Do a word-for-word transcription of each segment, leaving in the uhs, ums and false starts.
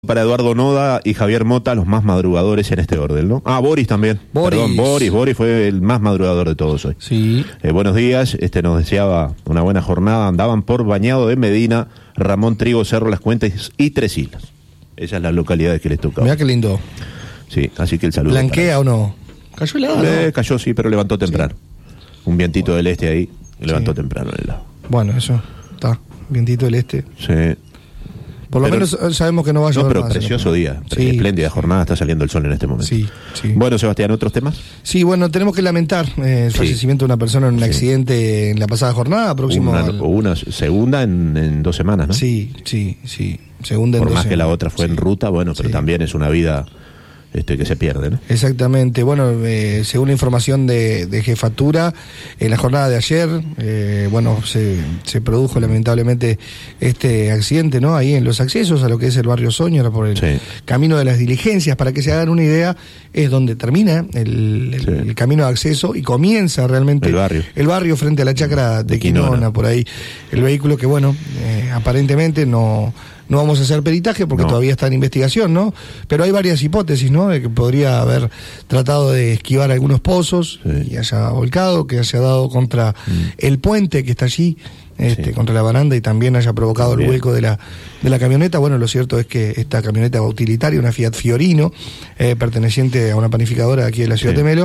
Para Eduardo Noda y Javier Mota, los más madrugadores en este orden, ¿no? Ah, Boris también. Boris. Perdón, Boris. Boris fue el más madrugador de todos hoy. Sí. Eh, buenos días, este nos deseaba una buena jornada. Andaban por Bañado de Medina, Ramón Trigo, Cerro Las Cuentas y Tres Islas. Esas son las localidades que les tocaba. Mirá qué lindo. Sí, así que el saludo. ¿Blanquea o no? ¿Cayó helado? Eh, ¿no? Cayó, sí, pero levantó temprano. Sí. Un vientito bueno. del este ahí, levantó sí. temprano el lado. Bueno, eso está. Vientito del este. Sí. Por lo pero, menos sabemos que no va a llover. No, pero más, precioso ¿no? día. Sí. Espléndida jornada, está saliendo el sol en este momento. Sí, sí. Bueno, Sebastián, ¿otros temas? Sí, bueno, tenemos que lamentar eh, el sí. fallecimiento de una persona en un sí. accidente en la pasada jornada, próximo Una, al... una segunda en, en dos semanas, ¿no? Sí, sí, sí. Segunda en Por dos más que la semanas. otra fue sí. en ruta, bueno, pero sí. también es una vida este, que se pierde, ¿no? Exactamente. Bueno, eh, según la información de, de jefatura, en la jornada de ayer, eh, bueno, se, se produjo lamentablemente este accidente, ¿no? Ahí en los accesos a lo que es el barrio Soñora, por el sí. camino de las diligencias. Para que se hagan una idea, es donde termina el, el, sí. el camino de acceso y comienza realmente el barrio, el barrio frente a la chacra de, de Quinona, Quinona, por ahí. El vehículo que, bueno, eh, aparentemente no... No vamos a hacer peritaje porque no. todavía está en investigación, ¿no? Pero hay varias hipótesis, ¿no? De que podría haber tratado de esquivar algunos pozos sí. y haya volcado, que haya dado contra mm. el puente que está allí, este, sí. contra la baranda y también haya provocado Muy el bien. vuelco de la, de la camioneta. Bueno, lo cierto es que esta camioneta utilitaria, una Fiat Fiorino, eh, perteneciente a una panificadora de aquí de la ciudad sí. de Melo,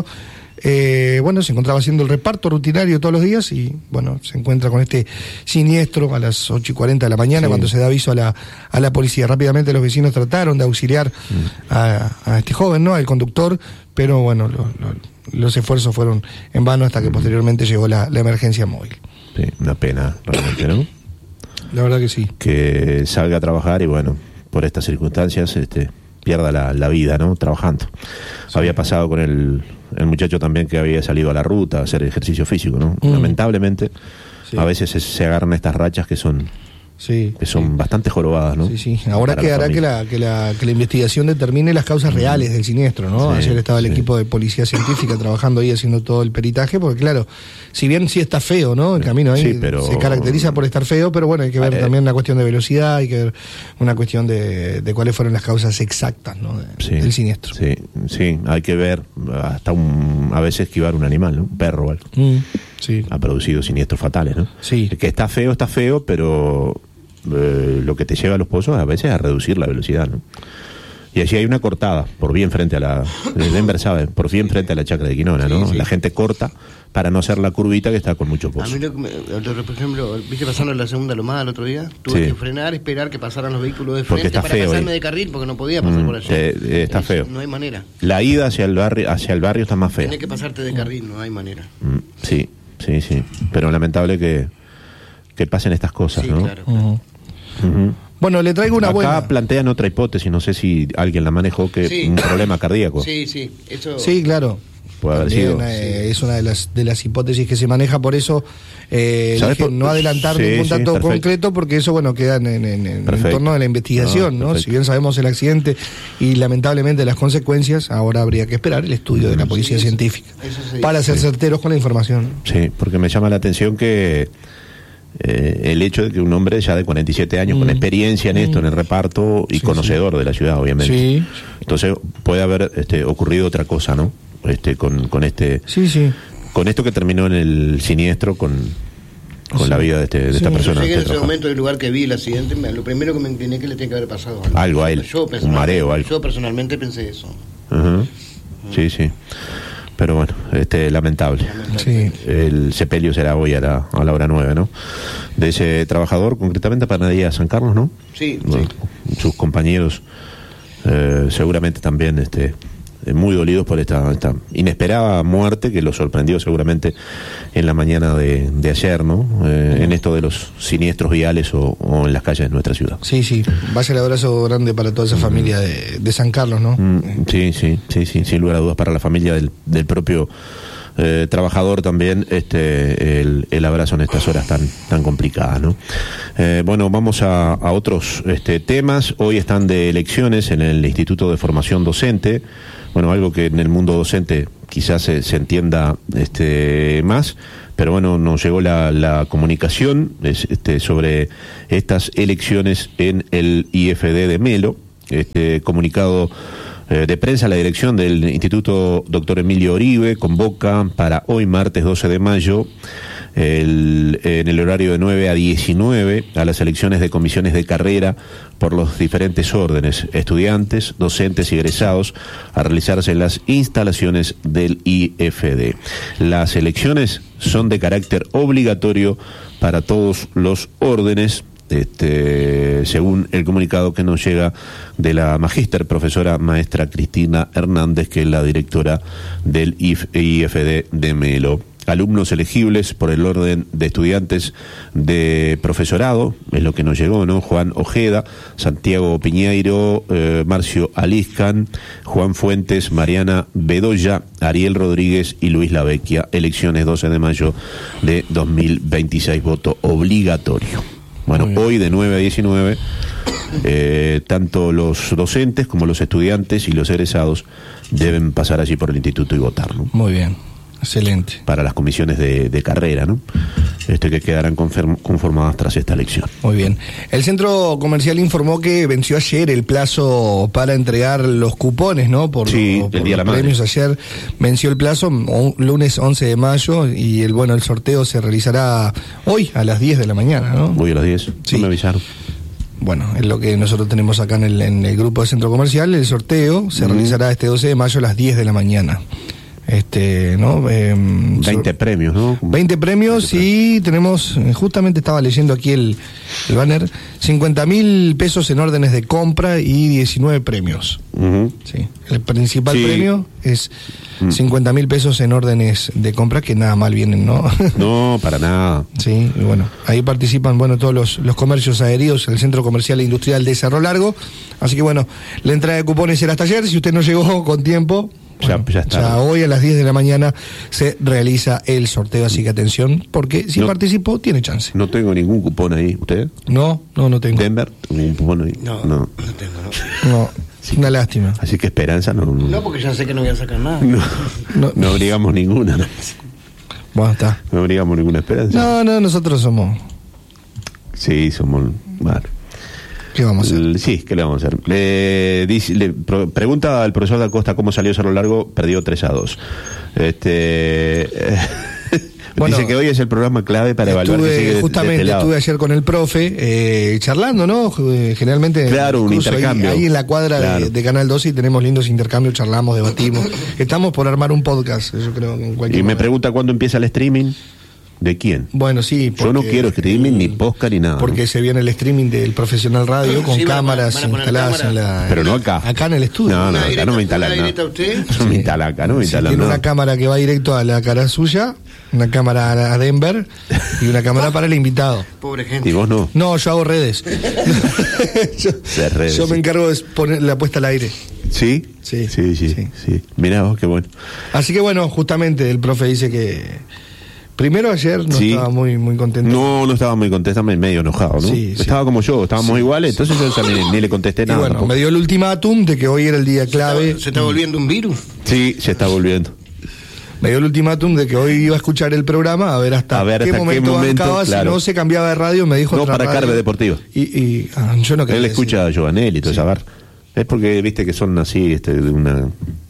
Eh, bueno, se encontraba haciendo el reparto rutinario todos los días y, bueno, se encuentra con este siniestro a las ocho y cuarenta de la mañana sí. cuando se da aviso a la, a la policía. Rápidamente los vecinos trataron de auxiliar mm. a, a este joven, ¿no? Al conductor, pero, bueno, lo, lo, los esfuerzos fueron en vano hasta que mm. posteriormente llegó la, la emergencia móvil. Sí, una pena, realmente, ¿no? La verdad que sí. Que salga a trabajar y, bueno, por estas circunstancias, este... pierda la, la vida, ¿no? Trabajando. Sí. Había pasado con el, el muchacho también que había salido a la ruta a hacer ejercicio físico, ¿no? Mm. Lamentablemente, sí. a veces se, se agarran estas rachas que son sí, que son sí. bastante jorobadas, ¿no? Sí, sí. Ahora quedará que la, que, la, que la investigación determine las causas mm. reales del siniestro, ¿no? Sí, Ayer estaba el sí. equipo de policía científica trabajando ahí haciendo todo el peritaje, porque claro, si bien sí está feo, ¿no? El camino ahí sí, pero... se caracteriza por estar feo, pero bueno, hay que ver eh, también una cuestión de velocidad, hay que ver una cuestión de, de cuáles fueron las causas exactas, ¿no? De, sí, del siniestro. Sí, sí, hay que ver hasta un, a veces esquivar un animal, ¿no? Un perro o algo. Mm, sí. Ha producido siniestros fatales, ¿no? Sí. Que está feo, está feo, pero eh, lo que te lleva a los pozos a veces es a reducir la velocidad, ¿no? Y allí hay una cortada, por bien frente a la... Denver sabe, por bien frente a la chacra de Quinona, ¿no? Sí, sí. La gente corta para no hacer la curvita que está con mucho pozo. A mí, lo que me, por ejemplo, viste pasando la segunda lomada el otro día, tuve sí. que frenar, esperar que pasaran los vehículos de frente para feo, pasarme eh. de carril porque no podía pasar mm, por allá. Eh, está es, feo. No hay manera. La ida hacia el barrio, hacia el barrio está más fea. Tienes que pasarte de carril, no hay manera. Mm, sí, sí, sí. Pero lamentable que, que pasen estas cosas, sí, ¿no? Claro, claro. Uh-huh. Uh-huh. Bueno, le traigo una Acá buena. Acá plantean otra hipótesis, no sé si alguien la manejó, que sí. un problema cardíaco. Sí, sí, eso... Sí, claro. Puede haber También, sido. Eh, sí. Es una de las de las hipótesis que se maneja, por eso eh, dije, por... no adelantar sí, ningún sí, dato perfecto. concreto, porque eso, bueno, queda en, en, en, en torno de la investigación, ¿no? ¿no? Si bien sabemos el accidente y lamentablemente las consecuencias, ahora habría que esperar el estudio de la policía sí, científica eso, eso sí. para ser sí. certeros con la información. Sí, porque me llama la atención que Eh, el hecho de que un hombre ya de cuarenta y siete años, mm. con experiencia en esto, mm. en el reparto y sí, conocedor sí. de la ciudad, obviamente. Sí. Entonces puede haber este, ocurrido otra cosa, ¿no? Este, con, con este, sí, sí. con esto que terminó en el siniestro, con, con sí. la vida de, este, de sí. esta persona. Yo llegué en ese momento del lugar que vi el accidente, lo primero que me incliné que le tiene que haber pasado algo. Algo a él, yo, un mareo, algo. Yo personalmente pensé eso. Uh-huh. Uh-huh. Sí, sí. Pero bueno, este lamentable. Sí. El sepelio será hoy a la, a la hora nueve, ¿no? De ese trabajador, concretamente Panadería San Carlos, ¿no? Sí, bueno, sí. Sus compañeros eh, seguramente también este, muy dolidos por esta, esta inesperada muerte que los sorprendió seguramente en la mañana de, de ayer, ¿no? Eh, en esto de los siniestros viales o, o en las calles de nuestra ciudad. Sí, sí. Vaya el abrazo grande para toda esa familia de, de San Carlos, ¿no? Mm, sí, sí, sí, sí, sin lugar a dudas para la familia del, del propio eh, trabajador también, este, el, el abrazo en estas horas tan, tan complicadas, ¿no? Eh, bueno, vamos a, a otros este, temas. Hoy están de elecciones en el Instituto de Formación Docente. Bueno, algo que en el mundo docente quizás se, se entienda este, más, pero bueno, nos llegó la, la comunicación este, sobre estas elecciones en el I F D de Melo, este comunicado eh, de prensa, la dirección del Instituto Doctor Emilio Oribe convoca para hoy, martes doce de mayo, El, en el horario de nueve a diecinueve, a las elecciones de comisiones de carrera por los diferentes órdenes, estudiantes, docentes y egresados, a realizarse en las instalaciones del I F D. Las elecciones son de carácter obligatorio para todos los órdenes, Este, según el comunicado que nos llega de la magíster profesora maestra Cristina Hernández, que es la directora del I F D de Melo. Alumnos elegibles por el orden de estudiantes de profesorado, es lo que nos llegó, ¿no? Juan Ojeda, Santiago Piñeiro, eh, Marcio Aliscan, Juan Fuentes, Mariana Bedoya, Ariel Rodríguez y Luis Lavecchia. Elecciones doce de mayo de dos mil veintiséis, voto obligatorio. Bueno, hoy de nueve a diecinueve, eh, tanto los docentes como los estudiantes y los egresados deben pasar allí por el instituto y votar, ¿no? Muy bien. Excelente. Para las comisiones de, de carrera, ¿no? Este que quedarán conform, conformadas tras esta elección. Muy bien. El centro comercial informó que venció ayer el plazo para entregar los cupones, ¿no? Por, sí, por el día de la los premios. Ayer venció el plazo, lunes once de mayo, y el bueno el sorteo se realizará hoy a las diez de la mañana, ¿no? Hoy a las diez. Sí. No me avisaron. Bueno, es lo que nosotros tenemos acá en el, en el grupo de centro comercial. El sorteo se mm. realizará este doce de mayo a las diez de la mañana. Este, ¿no? Eh, veinte premios, ¿no? veinte premios y tenemos, justamente estaba leyendo aquí el, el banner, cincuenta mil pesos en órdenes de compra y diecinueve premios. Uh-huh. Sí. El principal sí. premio es cincuenta mil pesos en órdenes de compra, que nada mal vienen, ¿no? No, para nada. Sí, y bueno, ahí participan, bueno, todos los, los comercios adheridos, el Centro Comercial e Industrial de Cerro Largo. Así que bueno, la entrada de cupones era hasta ayer, si usted no llegó con tiempo. Bueno, ya, ya, está. Ya hoy a las diez de la mañana se realiza el sorteo, así que atención, porque si no, participó, tiene chance. No tengo ningún cupón ahí, ¿usted? No, no, no tengo. ¿Denver? ¿Ningún cupón ahí? No, no, no tengo, no. No, sí. Una lástima. Así que esperanza no... No, no porque ya sé que no voy a sacar nada. No, no, no obligamos ninguna, ¿no? Bueno, está. No obligamos ninguna esperanza. No, no, nosotros somos... Sí, somos... Bueno. ¿Qué vamos a hacer? Sí, ¿qué le vamos a hacer? Le, dice, le pro, pregunta al profesor da Costa cómo salió Cerro Largo, perdió tres a dos. Este, eh, bueno, dice que hoy es el programa clave para evaluar estuve, si sigue justamente de este estuve ayer con el profe, eh, charlando, ¿no? Generalmente... Claro, un intercambio. Ahí, ahí en la cuadra claro. de, de Canal doce y tenemos lindos intercambios, charlamos, debatimos. Estamos por armar un podcast, yo creo. En cualquier y me momento. pregunta cuándo empieza el streaming. ¿De quién? Bueno, sí. Yo no quiero streaming, ni podcast, ni nada. Porque ¿no? se viene el streaming del Profesional Radio con sí, cámaras van a, van a instaladas cámara. en la... Pero no acá. Acá en el estudio. No, no, acá no me instalan nada. No me instalan acá, no me instalan Tiene nada. una cámara que va directo a la cara suya, una cámara a Denver y una cámara para el invitado. Pobre gente. ¿Y vos no? No, yo hago redes. yo, de redes, yo sí. me encargo de poner la puesta al aire. ¿Sí? Sí. Sí, sí, sí. sí. Mirá vos, qué bueno. Así que bueno, justamente el profe dice que... Primero ayer no sí. estaba muy muy contento. No, no estaba muy contento, estaba medio enojado, ¿no? Sí, estaba sí. como yo, estábamos sí, iguales, entonces sí. yo ni, ni le contesté nada. Y bueno, tampoco. me dio el ultimátum de que hoy era el día clave. ¿Se está, ¿se está volviendo un virus? Sí, se está volviendo. Me dio el ultimátum de que hoy iba a escuchar el programa, a ver hasta, a ver hasta qué momento, qué momento bancaba, claro. si no se cambiaba de radio, me dijo no, otra para radio. Carve Deportiva. Y, y ah, yo no quería Él decir. escucha a Giovanelli y todo sí. esa bar. Es porque, viste, que son así, este, de una...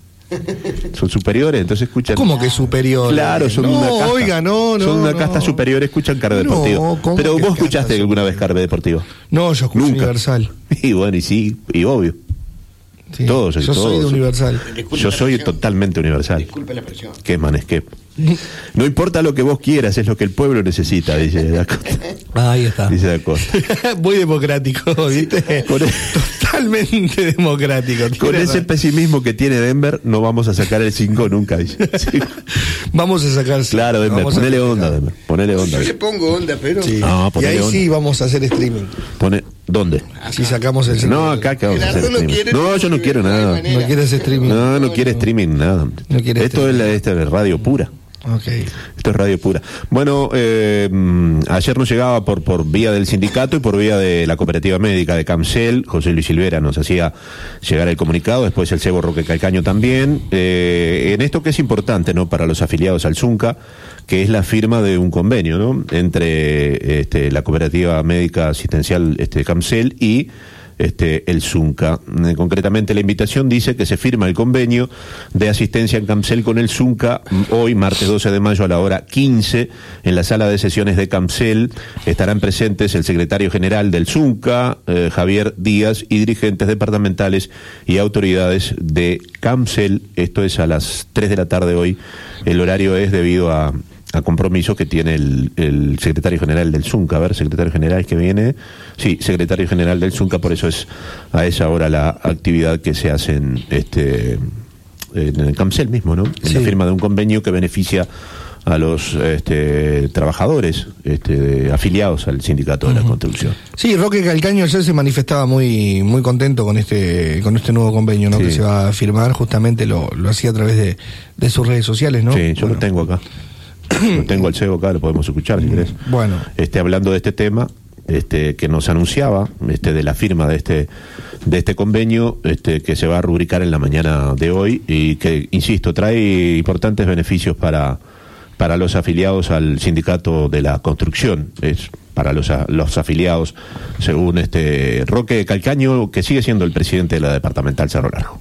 Son superiores, entonces escuchan. ¿Cómo que superiores? Claro, son no, una casta. Oiga, no, no. Son una no. casta superior, escuchan Carve no, Deportiva. Pero vos escuchaste superior? alguna vez Carve Deportiva. No, yo escucho Nunca. Universal. Y bueno, y sí, y obvio. Sí, todos, yo todos, soy de Universal. Yo soy totalmente Universal. Disculpe la expresión. ¿Qué Manesquep? No importa lo que vos quieras, es lo que el pueblo necesita, dice Da Costa. Ah, ahí está. Dice Da Costa. Muy democrático, ¿viste? Con el... Totalmente democrático. Con ese razón. Pesimismo que tiene Denver, no vamos a sacar el cinco nunca, dice. Sí. Vamos a sacar. Claro, Denver, ponele onda, Denver. Ponele onda. Yo le pongo onda, pero. Sí. No, y ahí onda. sí vamos a hacer streaming. Pone... ¿Dónde? Si sacamos el No, acá que vamos a hacer no streaming. quiere, No, yo no quiero nada. No quieres streaming. No, no quiere streaming nada. No quiere Esto streaming. es la esta es radio pura. Okay. Esto es radio pura. Bueno, eh, ayer nos llegaba por por vía del sindicato y por vía de la cooperativa médica de Camcel. José Luis Silvera nos hacía llegar el comunicado, después el Cebo Roque Calcaño también. Eh, en esto que es importante, ¿no? Para los afiliados al Zunca, que es la firma de un convenio, ¿no? Entre este, la cooperativa médica asistencial este, Camcel y este, el Zunca. Eh, concretamente, la invitación dice que se firma el convenio de asistencia en Camsel con el Zunca hoy, martes doce de mayo, a la hora quince, en la sala de sesiones de Camsel. Estarán presentes el secretario general del Zunca, eh, Javier Díaz, y dirigentes departamentales y autoridades de Camsel. Esto es a las tres de la tarde hoy. El horario es debido a a compromisos que tiene el, el secretario general del Zunca. A ver, secretario general que viene. Sí, secretario general del Zunca, por eso es a esa hora la actividad que se hace en, este, en el Camsel mismo, ¿no? En sí. La firma de un convenio que beneficia a los este, trabajadores este, afiliados al sindicato de uh-huh. la construcción. Sí, Roque Calcaño ayer se manifestaba muy muy contento con este con este nuevo convenio, ¿no? Sí. Que se va a firmar, justamente lo, lo hacía a través de, de sus redes sociales, ¿no? Sí, yo bueno. lo tengo acá. Lo tengo al C E O acá, lo podemos escuchar si querés. Bueno. Este, hablando de este tema, este, que nos anunciaba, este, de la firma de este, de este convenio, este, que se va a rubricar en la mañana de hoy y que, insisto, trae importantes beneficios para, para los afiliados al sindicato de la construcción. Es para los, los afiliados, según este Roque Calcaño, que sigue siendo el presidente de la departamental Cerro Largo.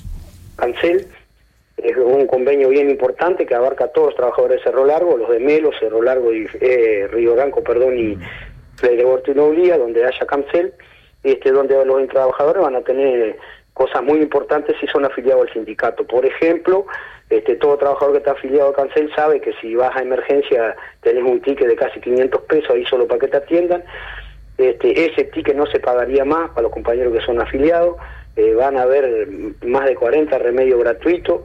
Cancel. Es un convenio bien importante que abarca a todos los trabajadores de Cerro Largo, los de Melo, Cerro Largo y eh, Río Branco, perdón, y Fledeborto y Noblía, donde haya Camsel, este, donde los trabajadores van a tener cosas muy importantes si son afiliados al sindicato. Por ejemplo, este, todo trabajador que está afiliado a Camsel sabe que si vas a emergencia tenés un ticket de casi quinientos pesos ahí solo para que te atiendan. Este, ese ticket no se pagaría más para los compañeros que son afiliados. Eh, van a haber más de cuarenta remedios gratuitos.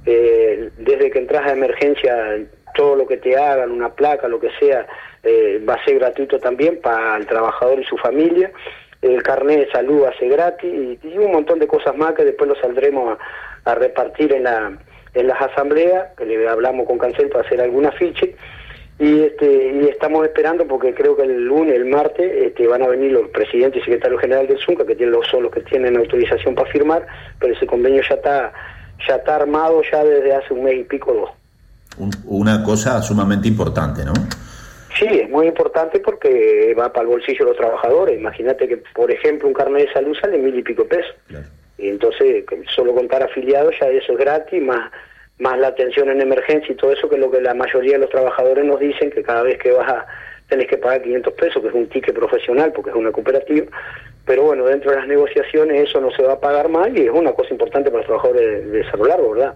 Eh, desde que entras a emergencia, todo lo que te hagan, una placa, lo que sea, eh, va a ser gratuito también para el trabajador y su familia. El carnet de salud va a ser gratis y, y un montón de cosas más que después lo saldremos a, a repartir en la en las asambleas, que le hablamos con Cancel para hacer algún afiche. Y este y estamos esperando porque creo que el lunes, el martes, este, van a venir los presidentes y secretarios general del Zunca, que tienen los son los que tienen autorización para firmar, pero ese convenio ya está ya está armado ya desde hace un mes y pico dos. Un, una cosa sumamente importante, ¿no? Sí, es muy importante porque va para el bolsillo de los trabajadores. Imagínate que, por ejemplo, un carnet de salud sale mil y pico pesos. Claro. Y entonces, solo contar afiliados ya eso es gratis, más más la atención en emergencia y todo eso, que es lo que la mayoría de los trabajadores nos dicen, que cada vez que vas a tenés que pagar quinientos pesos, que es un ticket profesional porque es una cooperativa. Pero bueno, dentro de las negociaciones eso no se va a pagar más y es una cosa importante para los trabajadores de, de Cerro Largo, ¿verdad?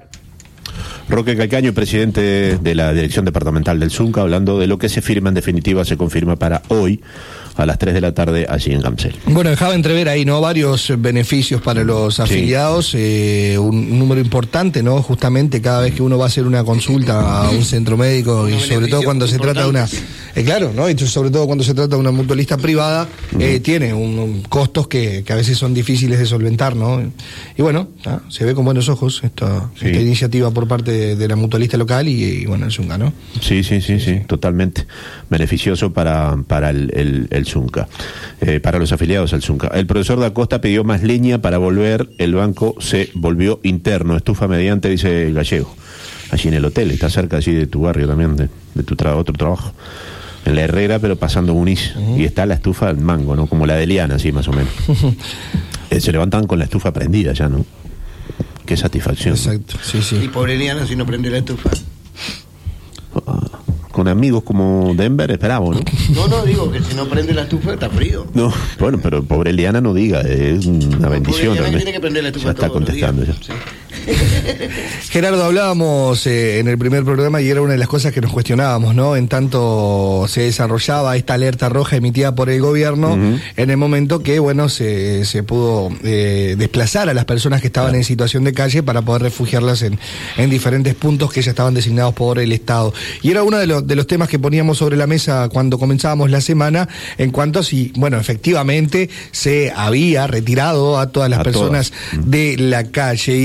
Roque Calcaño, presidente de la Dirección Departamental del Zunca, hablando de lo que se firma, en definitiva se confirma para hoy a las tres de la tarde allí en Camsel. Bueno, dejaba entrever ahí, ¿no? Varios beneficios para los afiliados, sí. eh, un número importante, ¿no? Justamente cada vez que uno va a hacer una consulta a un centro médico y sobre todo cuando se trata de una... Eh, claro, ¿no? Y sobre todo cuando se trata de una mutualista privada, eh, uh-huh. tiene un, un costos que, que a veces son difíciles de solventar, ¿no? Y bueno, ¿no? Se ve con buenos ojos esta, sí. esta iniciativa por parte de, de la mutualista local y, y bueno, el Zunca, ¿no? Sí, sí, sí, sí, sí. Totalmente beneficioso para, para el, el, el Zunca, eh, para los afiliados al Zunca. El profesor da Costa pidió más leña para volver, el banco se volvió interno, estufa mediante, dice el Gallego, allí en el hotel, está cerca allí de tu barrio también, de, de tu tra- otro trabajo. En la Herrera, pero pasando Muniz. Uh-huh. Y está la estufa del mango, ¿no? Como la de Eliana, así más o menos. eh, se levantan con la estufa prendida ya, ¿no? Qué satisfacción. Exacto, sí, sí. Y pobre Eliana si no prende la estufa. Uh, con amigos como Denver esperamos, ¿no? No, no, digo que si no prende la estufa está frío. No, bueno, pero pobre Eliana no diga, es una no, bendición. Pobre tiene que prender la estufa. Ya está contestando ya. Sí. Gerardo, hablábamos eh, en el primer programa y era una de las cosas que nos cuestionábamos, ¿no? En tanto se desarrollaba esta alerta roja emitida por el gobierno, uh-huh. en el momento que, bueno, se, se pudo eh, desplazar a las personas que estaban claro. en situación de calle para poder refugiarlas en, en diferentes puntos que ya estaban designados por el Estado. Y era uno de los, de los temas que poníamos sobre la mesa cuando comenzábamos la semana, en cuanto a si, bueno, efectivamente se había retirado a todas las a personas todas. de la calle. Y justamente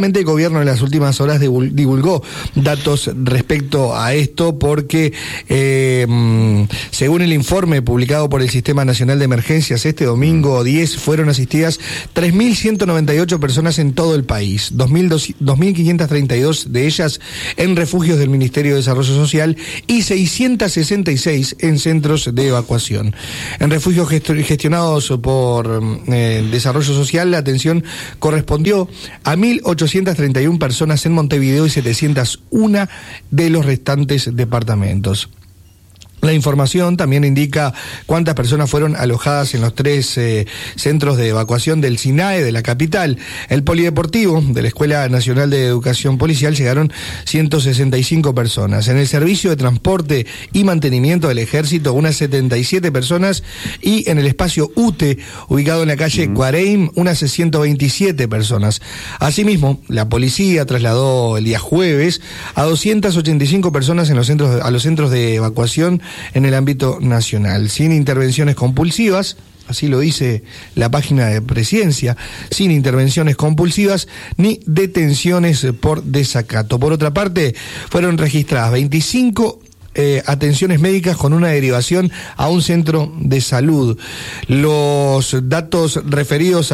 justamente el gobierno en las últimas horas divulgó datos respecto a esto porque eh, según el informe publicado por el Sistema Nacional de Emergencias este domingo diez fueron asistidas tres mil ciento noventa y ocho personas en todo el país, dos mil quinientas treinta y dos de ellas en refugios del Ministerio de Desarrollo Social y seiscientas sesenta y seis en centros de evacuación. En refugios gestionados por eh, Desarrollo Social, la atención correspondió a mil ochocientas treinta y una personas en Montevideo y setecientos uno de los restantes departamentos. La información también indica cuántas personas fueron alojadas en los tres eh, centros de evacuación del SINAE de la capital. El polideportivo de la Escuela Nacional de Educación Policial llegaron ciento sesenta y cinco personas. En el servicio de transporte y mantenimiento del Ejército, unas setenta y siete personas. Y en el espacio U T E, ubicado en la calle uh-huh. Cuareim, unas ciento veintisiete personas. Asimismo, la policía trasladó el día jueves a doscientas ochenta y cinco personas en los centros, a los centros de evacuación en el ámbito nacional, sin intervenciones compulsivas, así lo dice la página de Presidencia, sin intervenciones compulsivas ni detenciones por desacato. Por otra parte, fueron registradas veinticinco Eh, atenciones médicas con una derivación a un centro de salud. Los datos referidos a,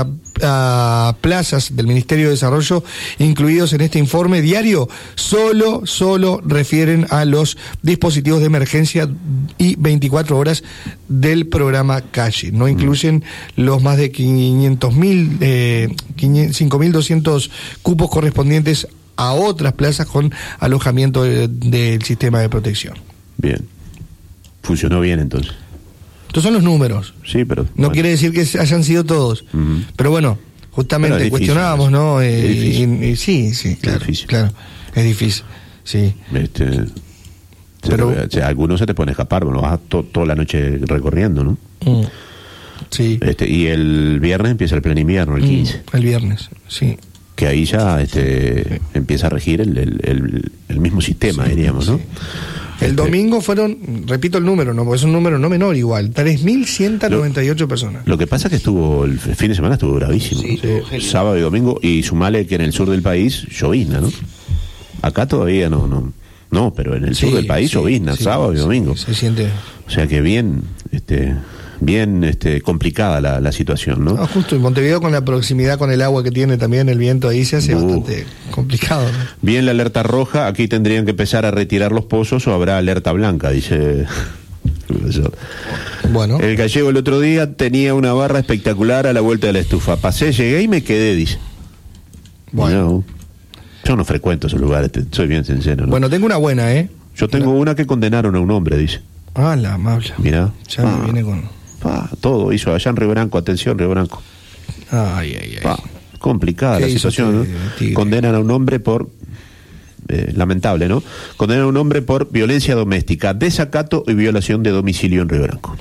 a plazas del Ministerio de Desarrollo incluidos en este informe diario solo, solo refieren a los dispositivos de emergencia y veinticuatro horas del programa Calle. No incluyen los más de quinientos mil, eh, cinco mil doscientos cupos correspondientes a otras plazas con alojamiento de, del sistema de protección. Bien. Funcionó bien entonces. Estos son los números. Sí, pero... No bueno. quiere decir que hayan sido todos. Uh-huh. Pero bueno, justamente bueno, cuestionábamos, ¿no? Eh, es difícil. Y, y, sí, sí, claro. Es difícil. Claro, es difícil. Sí. Este, pero, te, o sea, algunos se te pueden escapar, bueno, vas to, toda la noche recorriendo, ¿no? Mm. Sí. Este, y el viernes empieza el pleno invierno, el quince. Mm, el viernes, sí. Que ahí ya este, empieza a regir el, el, el, el mismo sistema, sí, diríamos, ¿no? Sí. El este, domingo fueron, repito el número, no, porque es un número no menor igual, tres mil ciento noventa y ocho lo, personas. Lo que pasa es que estuvo, el fin de semana estuvo bravísimo. Sí, ¿no? Sí. Sábado y domingo, y sumale que en el sur del país llovizna, ¿no? Acá todavía no, no, no, pero en el sur sí, del país sí, llovizna, sí, sábado y domingo. Sí, se siente. O sea que bien, este... bien este, complicada la, la situación, ¿no? No, justo en Montevideo, con la proximidad con el agua que tiene también el viento, ahí se hace uh, bastante complicado, ¿no? Bien la alerta roja, aquí tendrían que empezar a retirar los pozos o habrá alerta blanca, dice el profesor. Bueno. El gallego el otro día tenía una barra espectacular a la vuelta de la estufa. Pasé, llegué y me quedé, dice. Bueno. No, yo no frecuento esos lugares, te, soy bien sincero, ¿no? Bueno, tengo una buena, ¿eh? Yo tengo una, una que condenaron a un hombre, dice. Ah, la amable. Mirá. Ya ah. me viene con... Pa, todo hizo allá en Río Branco, atención Río Branco. Ay, ay, ay. Pa, complicada la situación, ¿no? Tigre? Condenan a un hombre por, eh, lamentable, ¿no? Condenan a un hombre por violencia doméstica, desacato y violación de domicilio en Río Branco.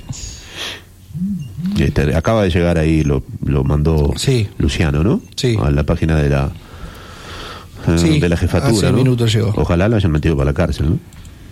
Este, acaba de llegar ahí, lo, lo mandó sí. Luciano, ¿no? Sí. A la página de la eh, sí. de la jefatura, hace ¿no? minutos llegó. Ojalá lo hayan metido para la cárcel, ¿no?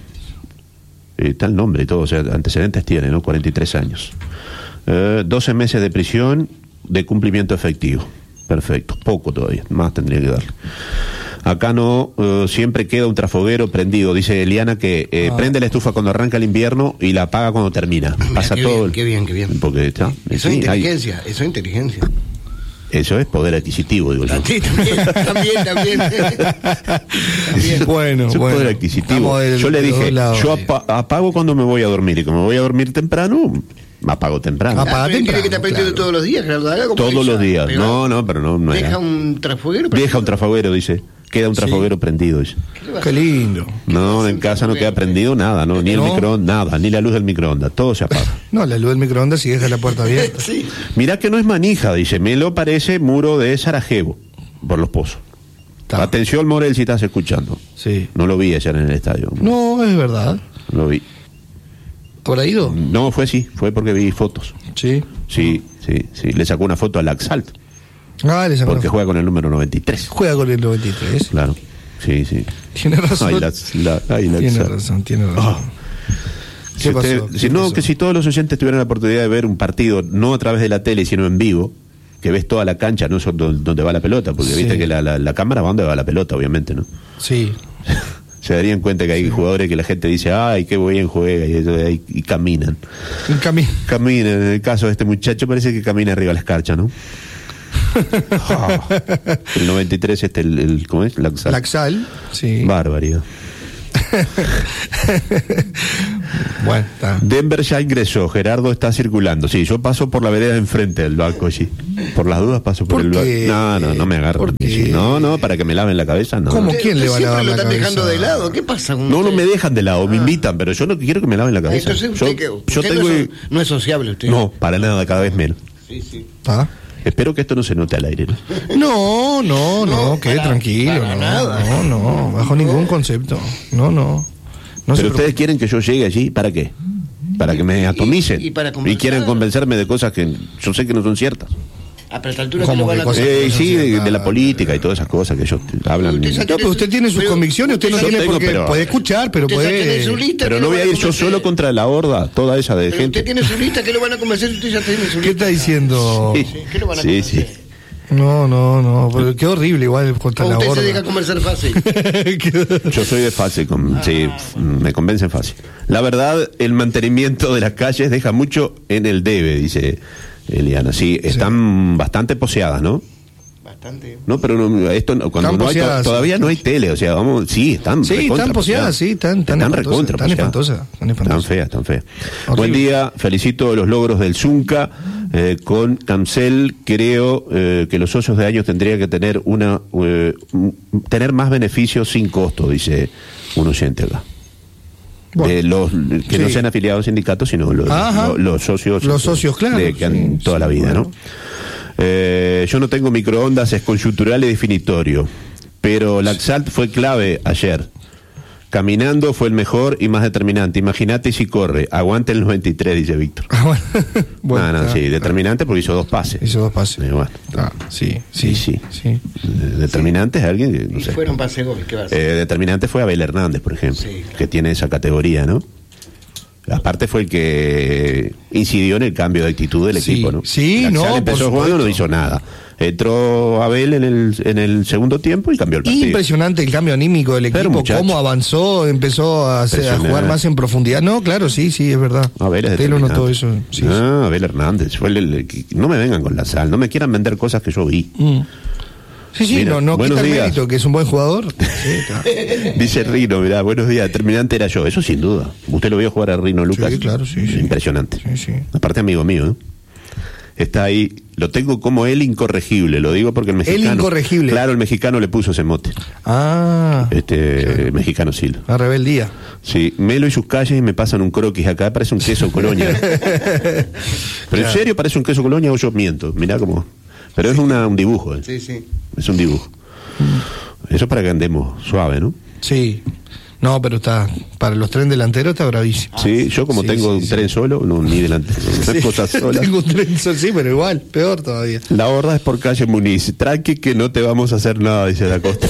Está el nombre y todo, o sea, antecedentes tiene, ¿no? cuarenta y tres años. Eh, doce meses de prisión de cumplimiento efectivo. Perfecto, poco todavía, más tendría que darle. Acá no, uh, siempre queda un trafoguero prendido. Dice Eliana que eh, ah. prende la estufa cuando arranca el invierno y la apaga cuando termina. Mira, Pasa qué todo. Bien, el... Qué bien, qué bien. Porque está. Eso sí, es inteligencia, hay... eso es inteligencia. Eso es poder adquisitivo, digo yo. Sí, también, también, también. también. Bueno, es bueno. poder adquisitivo. Del, yo le dije, lados, yo apa apago cuando me voy a dormir. Y como me voy a dormir temprano, me apago temprano. Apaga temprano. ¿Quiere que te aprendió claro. todos los días, Gerardo? Todos los días. Pero no, no, pero no. no deja era. un trafoguero. Deja un trafoguero, dice. Queda un trafoguero sí. prendido, dice. Qué, Qué lindo. No, en casa no queda prendido nada, no, ni el no. microondas, nada, ni la luz del microondas, todo se apaga. No, la luz del microondas si deja la puerta abierta. sí. Mirá que no es manija, dice, me lo parece muro de Sarajevo, por los pozos. Ta. Atención, Morel, si estás escuchando. Sí. No lo vi ayer en el estadio. No, es verdad. No lo vi. ¿Habrá ido? No, fue sí, fue porque vi fotos. Sí. Sí, sí, sí. Le sacó una foto al Laxalt. Ah, le sacó porque juega con el número noventa y tres. Juega con el noventa y tres. Claro. Sí, sí. Tiene razón. Ay, la, la, ay, la tiene razón, tiene razón. Oh. Si, usted, si no, pasó? Que si todos los oyentes tuvieran la oportunidad de ver un partido, no a través de la tele, sino en vivo, que ves toda la cancha, no solo donde va la pelota, porque sí. viste que la, la, la cámara va donde va la pelota, obviamente, ¿no? Sí. Se darían cuenta que hay sí. jugadores que la gente dice, ay, qué bien juega, y, y, y caminan. Cami- caminan. En el caso de este muchacho parece que camina arriba de la escarcha, ¿no? Oh. El noventa y tres, este, el, el ¿cómo es? Laxal. Laxal, sí. Barbaridad. Bueno, está. Denver ya ingresó, Gerardo está circulando. Sí, yo paso por la vereda de enfrente del banco, sí. Por las dudas paso por, por el banco. No, no, no me agarro. Sí, no, no, para que me laven la cabeza, no. ¿Cómo? ¿Quién le va a lavar la cabeza? Siempre lo están dejando de lado. ¿Qué pasa con No, usted? no me dejan de lado, me ah. invitan, pero yo no quiero que me laven la cabeza. Entonces usted, yo, que, yo usted tengo... no, es, no es sociable usted. No, para nada, cada vez menos. Sí, sí. Ah. Espero que esto no se note al aire, ¿no? No, no, no, no quede tranquilo. Para no, nada. no, no, bajo ningún concepto. No, no. no Pero ustedes quieren que yo llegue allí, ¿para qué? Para que me atomicen y, y, para y quieren convencerme de cosas que yo sé que no son ciertas. A esta altura que lo van a eh, sí, de, de la política y todas esas cosas que ellos hablan. Usted, no, pero usted tiene sus pero, convicciones, usted no tiene tengo, porque pero, puede escuchar, pero puede. Lista, pero no voy a ir yo solo contra la horda, toda esa de pero gente. Usted tiene su lista, ¿qué lo van a convencer? Usted ya tiene su lista. ¿Qué está diciendo? Sí, ¿Qué lo van a sí, convencer? sí. No, no, no, pero qué horrible igual contra la horda. Usted se deja convencer fácil. Yo soy de fácil, con, ah. sí, me convencen fácil. La verdad, el mantenimiento de las calles deja mucho en el debe, dice Eliana. Sí, están sí. bastante poseadas, ¿no? Bastante. No, pero no, esto cuando están no hay, to, todavía no hay tele, o sea, vamos, sí, están sí, están poseadas, sí, están, están, están recontra, están espantosas, están espantosas. Están feas, están feas. Horrible. Buen día, felicito los logros del Zunca. Eh, con Camcel creo eh, que los socios de años tendrían que tener una eh, tener más beneficios sin costo, dice un oyente acá. Bueno, eh, los que sí. no sean afiliados a sindicatos, sino los, los, los socios los socios, claro, de, que han sí, toda sí, la vida, bueno. ¿no? Eh, yo no tengo microondas, es conjuntural y definitorio, pero Laxalt fue clave ayer. Caminando fue el mejor y más determinante. Imagínate si corre. Aguante el noventa y tres, dice Víctor. bueno, no, no, sí, determinante porque hizo dos pases. Hizo dos pases. Eh, bueno. ah, sí, sí, sí, sí. sí. Determinante es alguien que, no y sé. fueron pases gol, ¿qué va a hacer? Eh, determinante fue Abel Hernández, por ejemplo, sí, claro. que tiene esa categoría, ¿no? Aparte fue el que incidió en el cambio de actitud del sí, equipo, ¿no? Sí, Laxalt no, empezó jugando, no hizo nada. Entró Abel en el en el segundo tiempo y cambió el partido. Impresionante el cambio anímico del equipo, muchacho, cómo avanzó, empezó a, hacer, a jugar más en profundidad. No, claro, sí, sí, es verdad. Abel es Usted lo notó eso. Sí, no, sí. Abel Hernández. Fue el, el, no me vengan con la sal, no me quieran vender cosas que yo vi. Mm. Sí, sí, mira, no, no quita el días. mérito, que es un buen jugador. Sí, dice Rino, mirá, buenos días, determinante era yo, eso sin duda. Usted lo vio jugar a Rino Lucas. Sí, claro, sí, sí. Impresionante. Sí, sí. Aparte, amigo mío, ¿eh? Está ahí, lo tengo como el incorregible, lo digo porque el mexicano. El incorregible. Claro, el mexicano le puso ese mote. Ah. Este, claro. Mexicano Silva. La rebeldía. Sí, Melo y sus calles me pasan un croquis acá, parece un queso Colonia. Pero claro. En serio parece un queso Colonia o yo miento, mirá cómo. Pero sí. Es una, un dibujo, ¿eh? Sí, sí. Es un dibujo. Mm. Eso es para que andemos suave, ¿no? Sí. No, pero está, para los tren delanteros está bravísimo. Sí, yo como sí, tengo sí, un sí. tren solo, no, ni delantero, no sí, cosas solas. Tengo un tren solo, sí, pero igual, peor todavía. La horda es por calle Muniz. Tranqui que no te vamos a hacer nada, dice la Costa.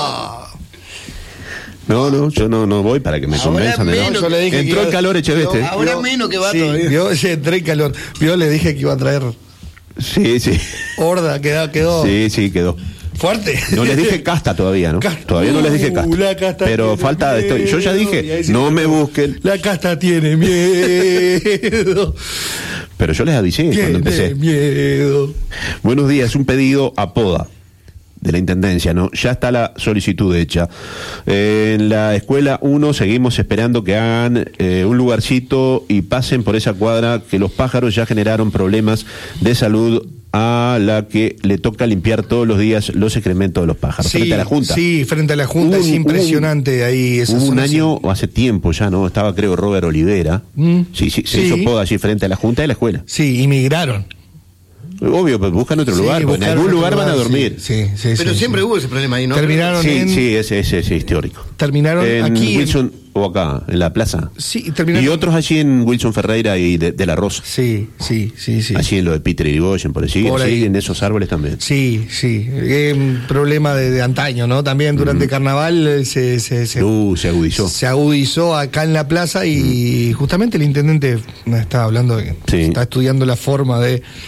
No, no, yo no, no voy para que me convenzan. ¿no? Yo le dije Entró que iba, el calor Echeveste. Ahora yo, menos que va sí, todavía. Yo sí, entré en calor. Yo le dije que iba a traer. Sí, sí. Horda, quedó, quedó. Sí, sí, quedó. Fuerte. No les dije casta todavía, ¿no? Casta. Todavía no les dije casta. Uh, la casta pero falta esto. Yo ya dije, no me busquen. La casta tiene miedo. Pero yo les avisé tiene cuando empecé. Miedo. Buenos días, un pedido a Poda de la Intendencia, ¿no? Ya está la solicitud hecha. Eh, en la escuela uno seguimos esperando que hagan eh, un lugarcito y pasen por esa cuadra que los pájaros ya generaron problemas de salud a la que le toca limpiar todos los días los excrementos de los pájaros. Sí, frente a la Junta. Sí, frente a la Junta. Un, es impresionante un, ahí. Esa hubo un zona año, o hace tiempo ya, ¿no? Estaba creo Robert Olivera. Mm, sí, sí, se sí. hizo poda allí frente a la Junta y la escuela. Sí, inmigraron. Obvio, pues buscan otro sí, lugar, en algún lugar van a dormir. Sí, sí, sí, pero sí, siempre sí. hubo ese problema ahí, ¿no? Terminaron sí, en... sí, ese, ese, ese es teórico. Terminaron en aquí Wilson en... o acá, en la plaza. Sí, terminaron... Y otros allí en Wilson Ferreira y de, de la Rosa. Sí, sí, sí, sí. Allí en lo de Peter Irigoyen, por allí, por allí en esos árboles también. Sí, sí. Es un problema de, de antaño, ¿no? También durante mm. Carnaval se se, se, uh, se agudizó. Se agudizó acá en la plaza y mm. justamente el intendente me estaba hablando de que sí. está estudiando la forma de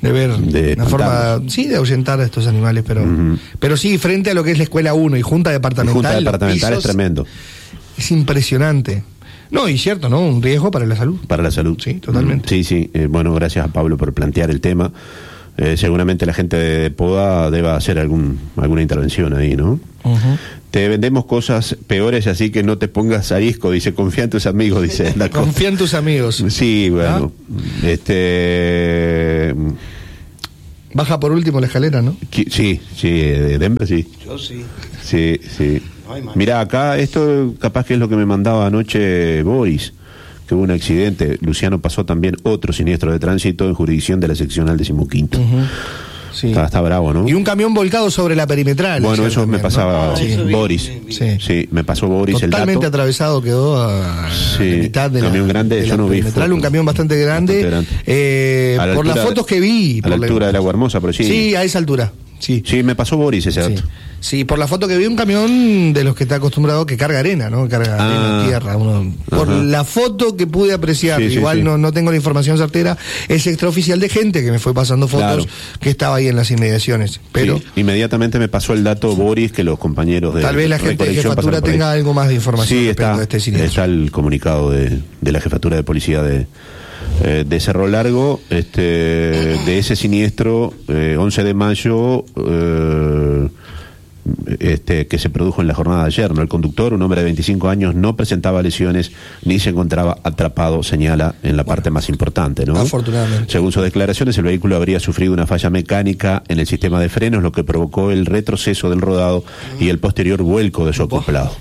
de ver de una forma, sí, de ahuyentar a estos animales, pero uh-huh. pero sí, frente a lo que es la escuela uno y junta departamental, junta departamental pisos, es tremendo. Es impresionante. No, y cierto, ¿no? Un riesgo para la salud. Para la salud. Sí, totalmente. Sí, sí. Eh, bueno, gracias a Pablo por plantear el tema. Eh, seguramente la gente de Poda deba hacer algún alguna intervención ahí, ¿no? Uh-huh. Te vendemos cosas peores, así que no te pongas arisco, dice, confía en tus amigos, dice. Confía en tus amigos. Sí, bueno. ¿Ah? Este... Baja por último la escalera, ¿no? Sí, sí, de Denver sí. Yo sí. Sí, sí. Mirá, acá esto capaz que es lo que me mandaba anoche Boris, que hubo un accidente. Luciano pasó también otro siniestro de tránsito en jurisdicción de la seccional decimoquinto. Uh-huh. Sí. Está, está bravo, ¿no? Y un camión volcado sobre la perimetral. Bueno, eso también, me pasaba, ¿no? sí. Boris. Bien, bien. Sí. sí, me pasó Boris. Totalmente el dato. atravesado quedó a sí. la mitad de camión la, grande, de yo la no vi perimetral, un camión bastante grande. Bastante grande. Eh, la por las fotos de, que vi. A la altura la, del Agua Hermosa, pero sí. Sí, a esa altura. Sí. sí, me pasó Boris ese dato. Sí. Sí, por la foto que vi, un camión de los que está acostumbrado que carga arena, ¿no? Carga ah, arena, tierra. Uno, por la foto que pude apreciar, sí, igual sí, sí. No, no tengo la información certera, es extraoficial de gente que me fue pasando fotos, claro. Que estaba ahí en las inmediaciones. Pero sí, inmediatamente me pasó el dato Boris, que los compañeros de tal vez la gente de jefatura tenga algo más de información. Sí, está, de este siniestro. Está el comunicado de, de la jefatura de policía de... Eh, de Cerro Largo, este, de ese siniestro, eh, once de mayo, eh, este, que se produjo en la jornada de ayer, ¿no? El conductor, un hombre de veinticinco años, no presentaba lesiones ni se encontraba atrapado, señala en la bueno, parte más importante, ¿no? Afortunadamente. Según sus declaraciones, el vehículo habría sufrido una falla mecánica en el sistema de frenos, lo que provocó el retroceso del rodado y el posterior vuelco de su acoplado.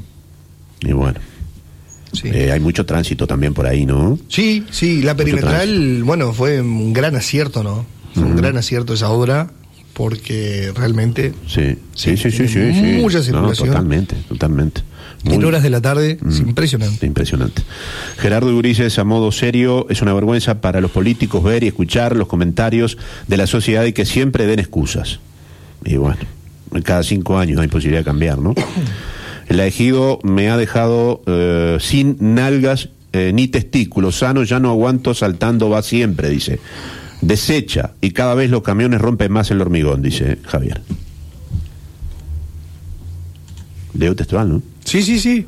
Y bueno. Sí. Eh, hay mucho tránsito también por ahí, ¿no? Sí, sí, la perimetral, bueno, fue un gran acierto, ¿no? Fue uh-huh. un gran acierto esa obra, porque realmente... Sí, sí, sí, sí, sí, sí. Mucha circulación. No, totalmente, totalmente. Muy, en horas de la tarde, mm, es impresionante. Impresionante. Gerardo Urices, a modo serio, es una vergüenza para los políticos ver y escuchar los comentarios de la sociedad y que siempre den excusas. Y bueno, cada cinco años hay posibilidad de cambiar, ¿no? El ejido me ha dejado eh, sin nalgas eh, ni testículos, sano, ya no aguanto, saltando va siempre, dice. Desecha, y cada vez los camiones rompen más el hormigón, dice Javier. Leo textual, ¿no? Sí, sí, sí.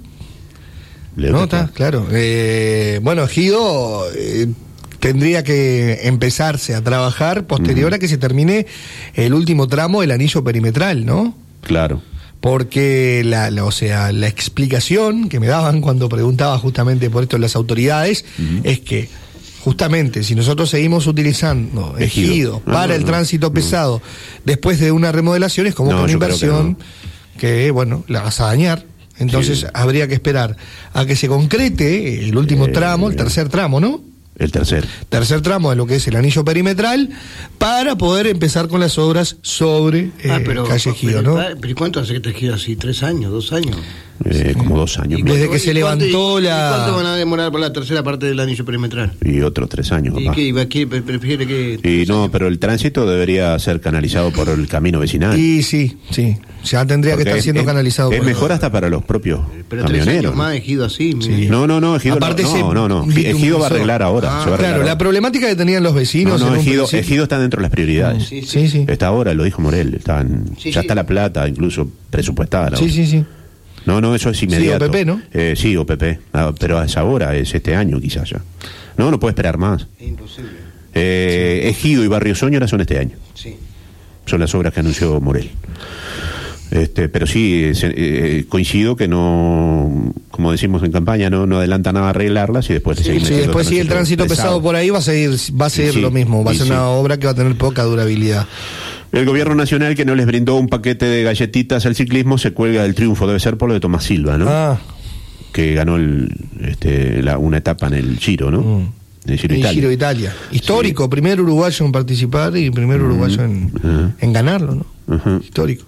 Leo no, textual. está, claro. Eh, bueno, ejido... Eh, tendría que empezarse a trabajar posterior uh-huh. a que se termine el último tramo del anillo perimetral, ¿no? Claro. Porque la, la, o sea, la explicación que me daban cuando preguntaba justamente por esto las autoridades uh-huh. es que justamente si nosotros seguimos utilizando ejido, ejido para no, no, el tránsito no, pesado no. después de una remodelación es como no, que una inversión que, no. que, bueno, la vas a dañar. Entonces sí. habría que esperar a que se concrete el último eh, tramo, el tercer tramo, ¿no? El tercer. Tercer tramo de lo que es el anillo perimetral para poder empezar con las obras sobre eh, ah, pero, calle Ejido, ¿no? Pero ¿y cuánto hace que te Ejido así? ¿Tres años? ¿Dos años? Eh, como dos años. Y desde que se levantó y, la... ¿Y cuánto van a demorar por la tercera parte del anillo perimetral? Y otros tres años, ¿Y papá. qué, qué prefiere que...? Y no, años? Pero el tránsito debería ser canalizado por el camino vecinal. Y sí, sí. Ya tendría Porque que estar siendo es, canalizado es por... Es mejor hasta para los propios pero camioneros. Tres años más Ejido así. Sí. No, no, no, Ejido Aparte no, no, no, no. Ejido va a arreglar ahora. Ah, se va a arreglar claro, ahora. La problemática que tenían los vecinos... No, no, Ejido, Ejido está dentro de las prioridades. Sí, sí. sí. Está ahora, lo dijo Morel. Están, sí, ya sí. está la plata, incluso presupuestada. La sí, hora. sí, sí. No, no, eso es inmediato. Sí, O P P, ¿no? Eh, sí, O P P. Ah, pero es ahora, es este año quizás ya. No, no puede esperar más. Es imposible. Eh, sí. Ejido y Barrio Soñora son este año. Sí. Son las obras que anunció Morel. Este, pero sí, eh, eh, coincido que no, como decimos en campaña, no, no adelanta nada a arreglarlas y después sí, seguir sí, después sí el tránsito pesado. pesado por ahí va a seguir, va a seguir sí, lo mismo, va a ser sí. una obra que va a tener poca durabilidad. El gobierno nacional, que no les brindó un paquete de galletitas al ciclismo, se cuelga del triunfo. Debe ser por lo de Tomás Silva, ¿no? Ah. Que ganó el, este, la, una etapa en el Giro, ¿no? Mm. El Giro el Italia. Giro Italia. Histórico, sí. primer uruguayo en participar y primer uruguayo en, uh-huh. en ganarlo, ¿no? Uh-huh. Histórico.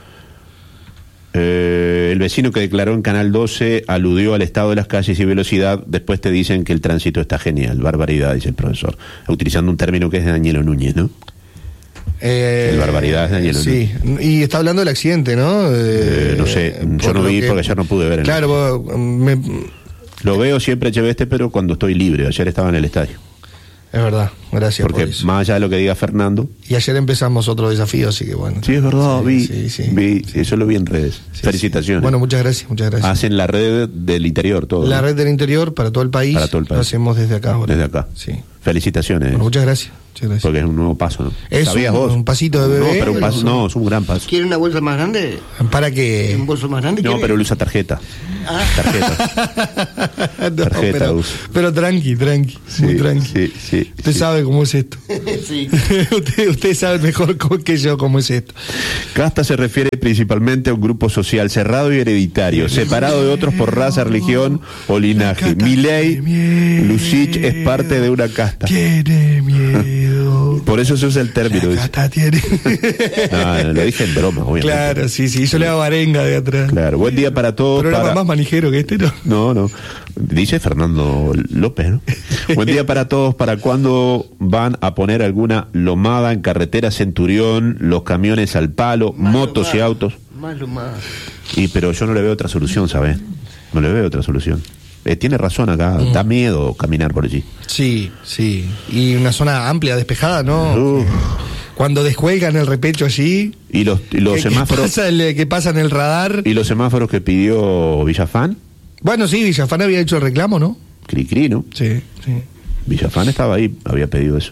Eh, el vecino que declaró en Canal doce aludió al estado de las calles y velocidad. Después te dicen que el tránsito está genial. Barbaridad, dice el profesor. Utilizando un término que es de Danielo Núñez, ¿no? Eh, el barbaridad es Daniel. Sí, y está hablando del accidente, ¿no? Eh, eh, no sé, yo no vi que, porque ayer no pude ver. Claro, me... lo veo siempre Cheveste, pero cuando estoy libre. Ayer estaba en el estadio. Es verdad, gracias. Porque por eso. más allá de lo que diga Fernando. Y ayer empezamos otro desafío, así que bueno. Sí, es verdad, sí, vi, sí, sí. vi, eso lo vi en redes. Sí, Felicitaciones. Sí. Bueno, muchas gracias, muchas gracias. Hacen la red del interior, todo. La ¿no? red del interior para todo el país. Para todo el país. Lo hacemos desde acá ahora. Desde acá. Sí. Felicitaciones. Bueno, muchas gracias. Muchas gracias. Porque es un nuevo paso, ¿no? Es ¿Sabías un, vos? un pasito de bebé. No, pero un paso, no, es un gran paso. ¿Quiere una bolsa más grande? Para que... ¿Un bolso más grande? No, quiere? pero él usa tarjeta. Ah. Tarjeta. no, Tarjeta pero, usa. pero tranqui, tranqui, Sí, muy tranqui. sí, sí, usted sí. sabe cómo es esto. Sí. usted, usted sabe mejor co- que yo cómo es esto. Casta se refiere principalmente a un grupo social cerrado y hereditario, separado de otros por raza, religión o linaje. Casta Milei tiene miedo. Lucich es parte de una casta. Tiene miedo. Por eso se usa el término. La dice. casta tiene. No, no, lo dije en broma, obviamente. Claro, sí, sí, yo le hago arenga de atrás. Claro, buen día para todos. Programa para- más manijero que este, ¿no? No, no. Dice Fernando López, ¿no? Buen día para todos. ¿Para cuándo van a poner alguna lomada en carretera Centurión, los camiones al palo, Más motos lomada. y autos? Más lo más. Y pero yo no le veo otra solución, ¿sabes? No le veo otra solución. Eh, tiene razón acá, da miedo caminar por allí. Sí, sí. Y una zona amplia, despejada, ¿no? Uf. Cuando descuelgan el repecho allí. Y los, y los ¿qué- qué semáforos pasa el- que pasa en el radar? y los semáforos que pidió Villafán, Bueno, sí, Villafán había hecho el reclamo, ¿no? Cricri, ¿no? Sí, sí. Villafán estaba ahí, había pedido eso.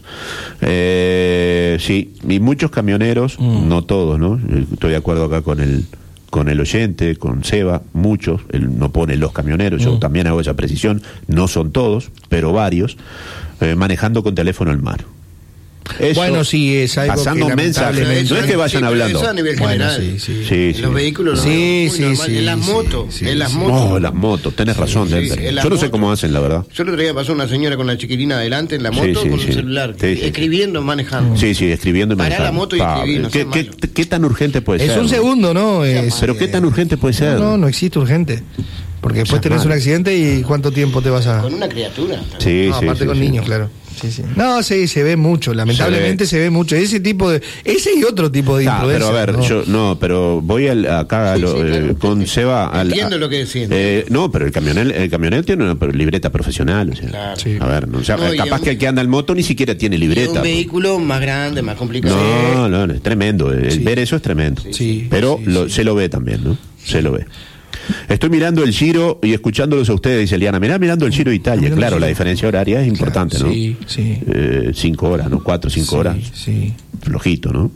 Eh, sí, y muchos camioneros, Mm. no todos, ¿no? Estoy de acuerdo acá con el con el oyente, con Seba, muchos, él no pone los camioneros, yo Mm. también hago esa precisión, no son todos, pero varios, eh, manejando con teléfono en mano. Eso, Bueno, sí, es algo pasando que mensajes, lamentablemente- no es que vayan Sí, pero hablando. Eso a nivel Bueno, general. sí, sí. Sí, En sí. los vehículos, Sí, no, muy sí, normal. sí, En las sí, motos, sí, en las sí. motos. No, las motos, tenés razón, sí, Denver. en las Yo no sé motos. cómo hacen, la verdad. Yo el otro día pasó una señora con la chiquilina adelante en la Sí, moto sí, con sí. el celular, Sí, sí, escribiendo, manejando. Sí, sí, escribiendo y Pará manejando. la moto y Pa, escribí, no ¿qué, sea qué, malo. qué tan urgente puede Es ser? un no? segundo, ¿no? Es, Pero qué tan eh, urgente puede ser. No, no existe urgente. Porque después Seas tenés un malo. accidente y ¿cuánto tiempo te vas a...? Con una criatura. Sí, No, sí, aparte sí, con sí. niños, claro. Sí, sí. No, sí, se ve mucho. Lamentablemente se ve, mucho. Ese tipo de... Ese y otro tipo de Ah, pero a imprudencia, ver, ¿no? yo no, pero voy al, acá a Sí, lo- sí, claro. eh, con Seba. Al, Entiendo a- lo que decís, ¿no? eh, no, pero el camionero, el camionero tiene una libreta profesional. O sea, Claro. Sí. A ver, no, o sea, No, y capaz un- que el que anda en moto ni siquiera tiene Y libreta. un pues. vehículo más grande, más complicado. No, no, no, es tremendo. El Sí. ver eso es tremendo. Sí, Pero sí, lo- sí. se lo ve también, ¿no? Se lo ve. Estoy mirando el Giro y escuchándolos a ustedes, dice Eliana. Mirá, mirando el Giro de Italia. Mirando el Claro, la Giro. diferencia horaria es importante, ¿no? Sí, sí. Eh, cinco horas, ¿no? Cuatro, cinco Sí, horas. sí. Flojito, ¿no?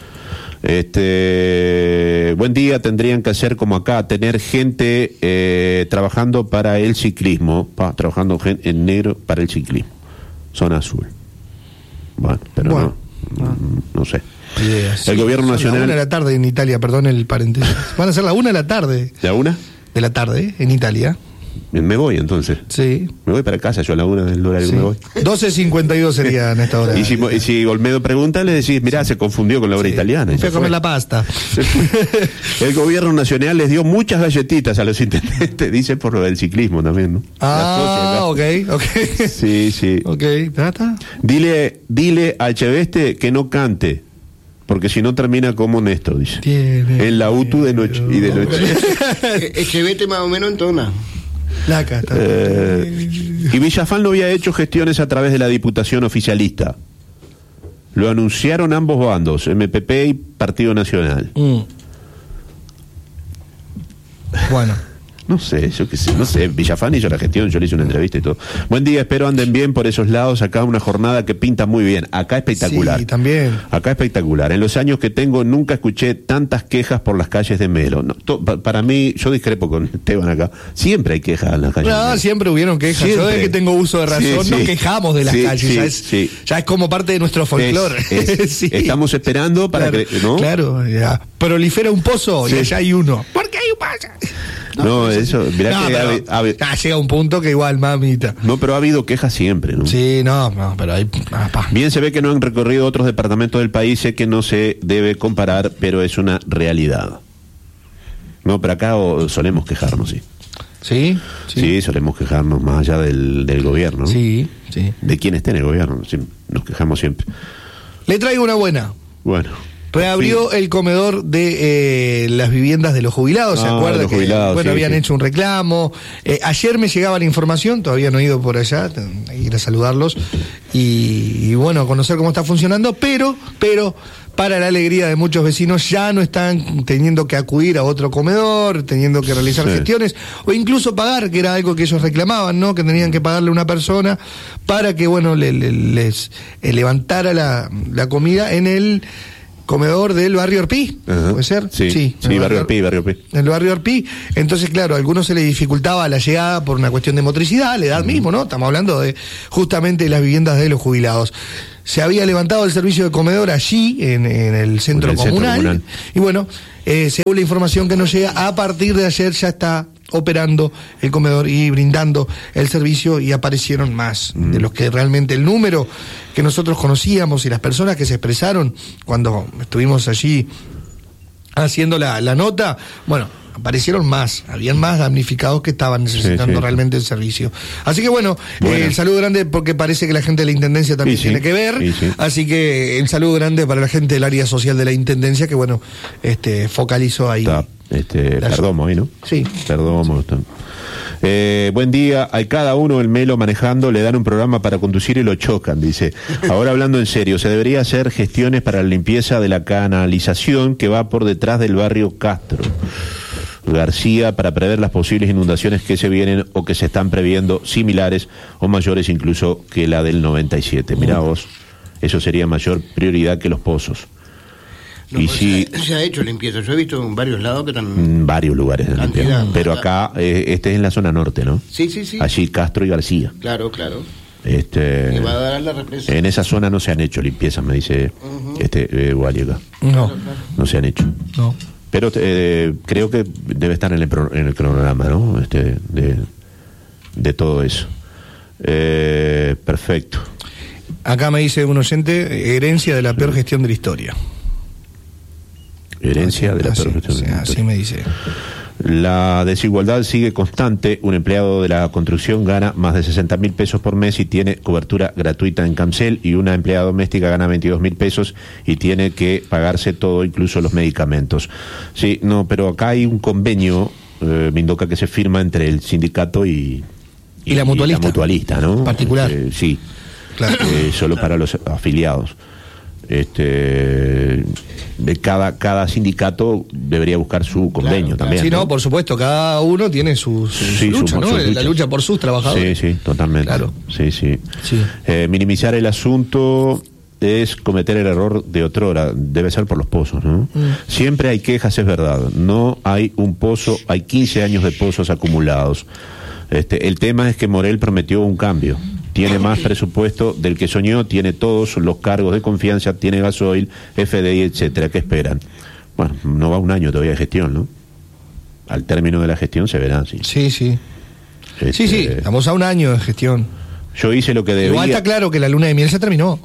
Este, buen día, tendrían que hacer como acá, tener gente eh, trabajando para el ciclismo, pa, trabajando gen- en negro para el ciclismo, zona azul. Bueno, pero Bueno, no, no, no sé. Ideas. El gobierno Son nacional- La una de la tarde en Italia, perdón el paréntesis. Van a ser la una de la tarde. ¿De a una? De la tarde en Italia. Me voy entonces. Sí. Me voy para casa, yo a la una del horario sí. me voy. doce cincuenta y dos sería en esta hora. Y si, y si Olmedo pregunta, le decís, mirá, se confundió con la hora Sí. italiana. y Fui se a comer fue. la pasta. El gobierno nacional les dio muchas galletitas a los intendentes, dice por lo del ciclismo también, ¿no? Ah, La ok, socia, ok. ¿no? Sí, sí. Ok, ¿ya está? Dile, dile al Cheveste que no cante, porque si no termina como Néstor, dice. Tiene En la U T U de noche y de noche. Echevete más o menos en tona. La casta. Eh, y Villafán no había hecho gestiones a través de la Diputación oficialista. Lo anunciaron ambos bandos, M P P y Partido Nacional. Mm. Bueno. No sé, yo qué sé, no sé. Villafán hizo la gestión, yo le hice una entrevista y todo. Buen día, espero anden bien por esos lados. Acá una jornada que pinta muy bien. Acá espectacular. Sí, también. Acá espectacular. En los años que tengo nunca escuché tantas quejas por las calles de Melo. No, to- pa- para mí, yo discrepo con Esteban acá. Siempre hay quejas en las calles. de No, Melo. siempre hubieron quejas. Yo Siempre. desde que tengo uso de razón Sí, nos sí. quejamos de las Sí, calles. sí, ya, es, sí. ya es como parte de nuestro folclore. Es- es- Sí. Estamos esperando para claro, que. ¿no? Claro, ya. Prolifera un pozo Sí. y allá hay uno. ¿Por qué hay un pozo? No, eso. Mirá No, que pero, ha- ha- ah, llega un punto que igual, mamita. no, pero ha habido quejas siempre, ¿no? Sí, no, no, pero hay. Ah, pa. Bien se ve que no han recorrido otros departamentos del país, sé que no se debe comparar, pero es una realidad. No, pero acá o, solemos quejarnos, sí. ¿Sí? Sí, solemos quejarnos más allá del, del gobierno, ¿no? Sí, sí. De quién esté en el gobierno, sí, nos quejamos siempre. Le traigo una buena. Bueno, Reabrió sí. el comedor de eh, las viviendas de los jubilados, ¿se ah, acuerda? Que bueno, sí, habían sí. hecho un reclamo. Eh, ayer me llegaba la información, todavía no he ido por allá, ir a saludarlos y, y bueno, a conocer cómo está funcionando, pero, pero, para la alegría de muchos vecinos, ya no están teniendo que acudir a otro comedor, teniendo que realizar sí. gestiones, o incluso pagar, que era algo que ellos reclamaban, ¿no? Que tenían que pagarle a una persona para que, bueno, le, le, les eh, levantara la, la comida en el comedor del barrio Orpí, uh-huh. ¿puede ser? Sí, sí, sí barrio Orpí, barrio Orpí. En el barrio Orpí. Entonces, claro, a algunos se les dificultaba la llegada por una cuestión de motricidad, la edad uh-huh. mismo, ¿no? Estamos hablando de justamente las viviendas de los jubilados. Se había levantado el servicio de comedor allí, en, en el centro, el comunal, centro comunal, y bueno, eh, según la información que nos llega, a partir de ayer ya está operando el comedor y brindando el servicio, y aparecieron más mm. de los que realmente el número que nosotros conocíamos y las personas que se expresaron cuando estuvimos allí haciendo la, la nota, bueno, aparecieron más, habían más damnificados que estaban necesitando sí, sí. realmente el servicio. Así que bueno, bueno. Eh, el saludo grande, porque parece que la gente de la Intendencia también sí, tiene sí. que ver, sí, sí. así que el saludo grande para la gente del área social de la Intendencia, que bueno, este focalizó ahí. Está, este, Perdomo ahí, ¿no? Sí. Perdomo. Está. Eh, buen día, a cada uno el Melo manejando le dan un programa para conducir y lo chocan, dice. Ahora hablando en serio, se debería hacer gestiones para la limpieza de la canalización que va por detrás del barrio Castro García, para prever las posibles inundaciones que se vienen o que se están previendo, similares o mayores incluso que la del noventa y siete. Mirá vos, eso sería mayor prioridad que los pozos. No, y si se, se ha hecho limpieza, yo he visto en varios lados que están... En varios lugares de limpieza, pero acá, eh, este es en la zona norte, ¿no? Sí, sí, sí. Allí Castro y García. Claro, claro. Este, va a dar la represa. En esa zona no se han hecho limpiezas, me dice uh-huh. este eh, Gualiega. No. No se han hecho. No. Pero eh, creo que debe estar en el, pro, en el cronograma, ¿no? Este, de, de todo eso. Eh, perfecto. Acá me dice un oyente, herencia de la peor gestión de la historia. Herencia de la así, peor gestión de la así historia. me dice. La desigualdad sigue constante. Un empleado de la construcción gana más de sesenta mil pesos por mes y tiene cobertura gratuita en Camsel, y una empleada doméstica gana veintidós mil pesos y tiene que pagarse todo, incluso los medicamentos. Sí, no, pero acá hay un convenio, eh, Mindoca, que se firma entre el sindicato y, y, y la mutualista, y la mutualista, ¿no? Particular. Eh, sí, claro. eh, solo para los afiliados. Este, de cada cada sindicato debería buscar su convenio, claro, también. Sí, ¿no? no, por supuesto, cada uno tiene su, su, sí, su lucha, su, ¿no? su lucha. La lucha por sus trabajadores. Sí, sí, totalmente. Claro. Sí, sí. sí. Eh, minimizar el asunto es cometer el error de otrora, debe ser por los pozos, ¿no? Mm. Siempre hay quejas, es verdad. No hay un pozo, hay quince años de pozos acumulados. Este, el tema es que Morel prometió un cambio. Tiene más presupuesto del que soñó, tiene todos los cargos de confianza, tiene gasoil, F D I, etcétera. ¿Qué esperan? Bueno, no va un año todavía de gestión, ¿no? Al término de la gestión se verá, sí. Sí, sí. Este, sí, sí, estamos a un año de gestión. Yo hice lo que debía. Igual está claro que la luna de miel se terminó.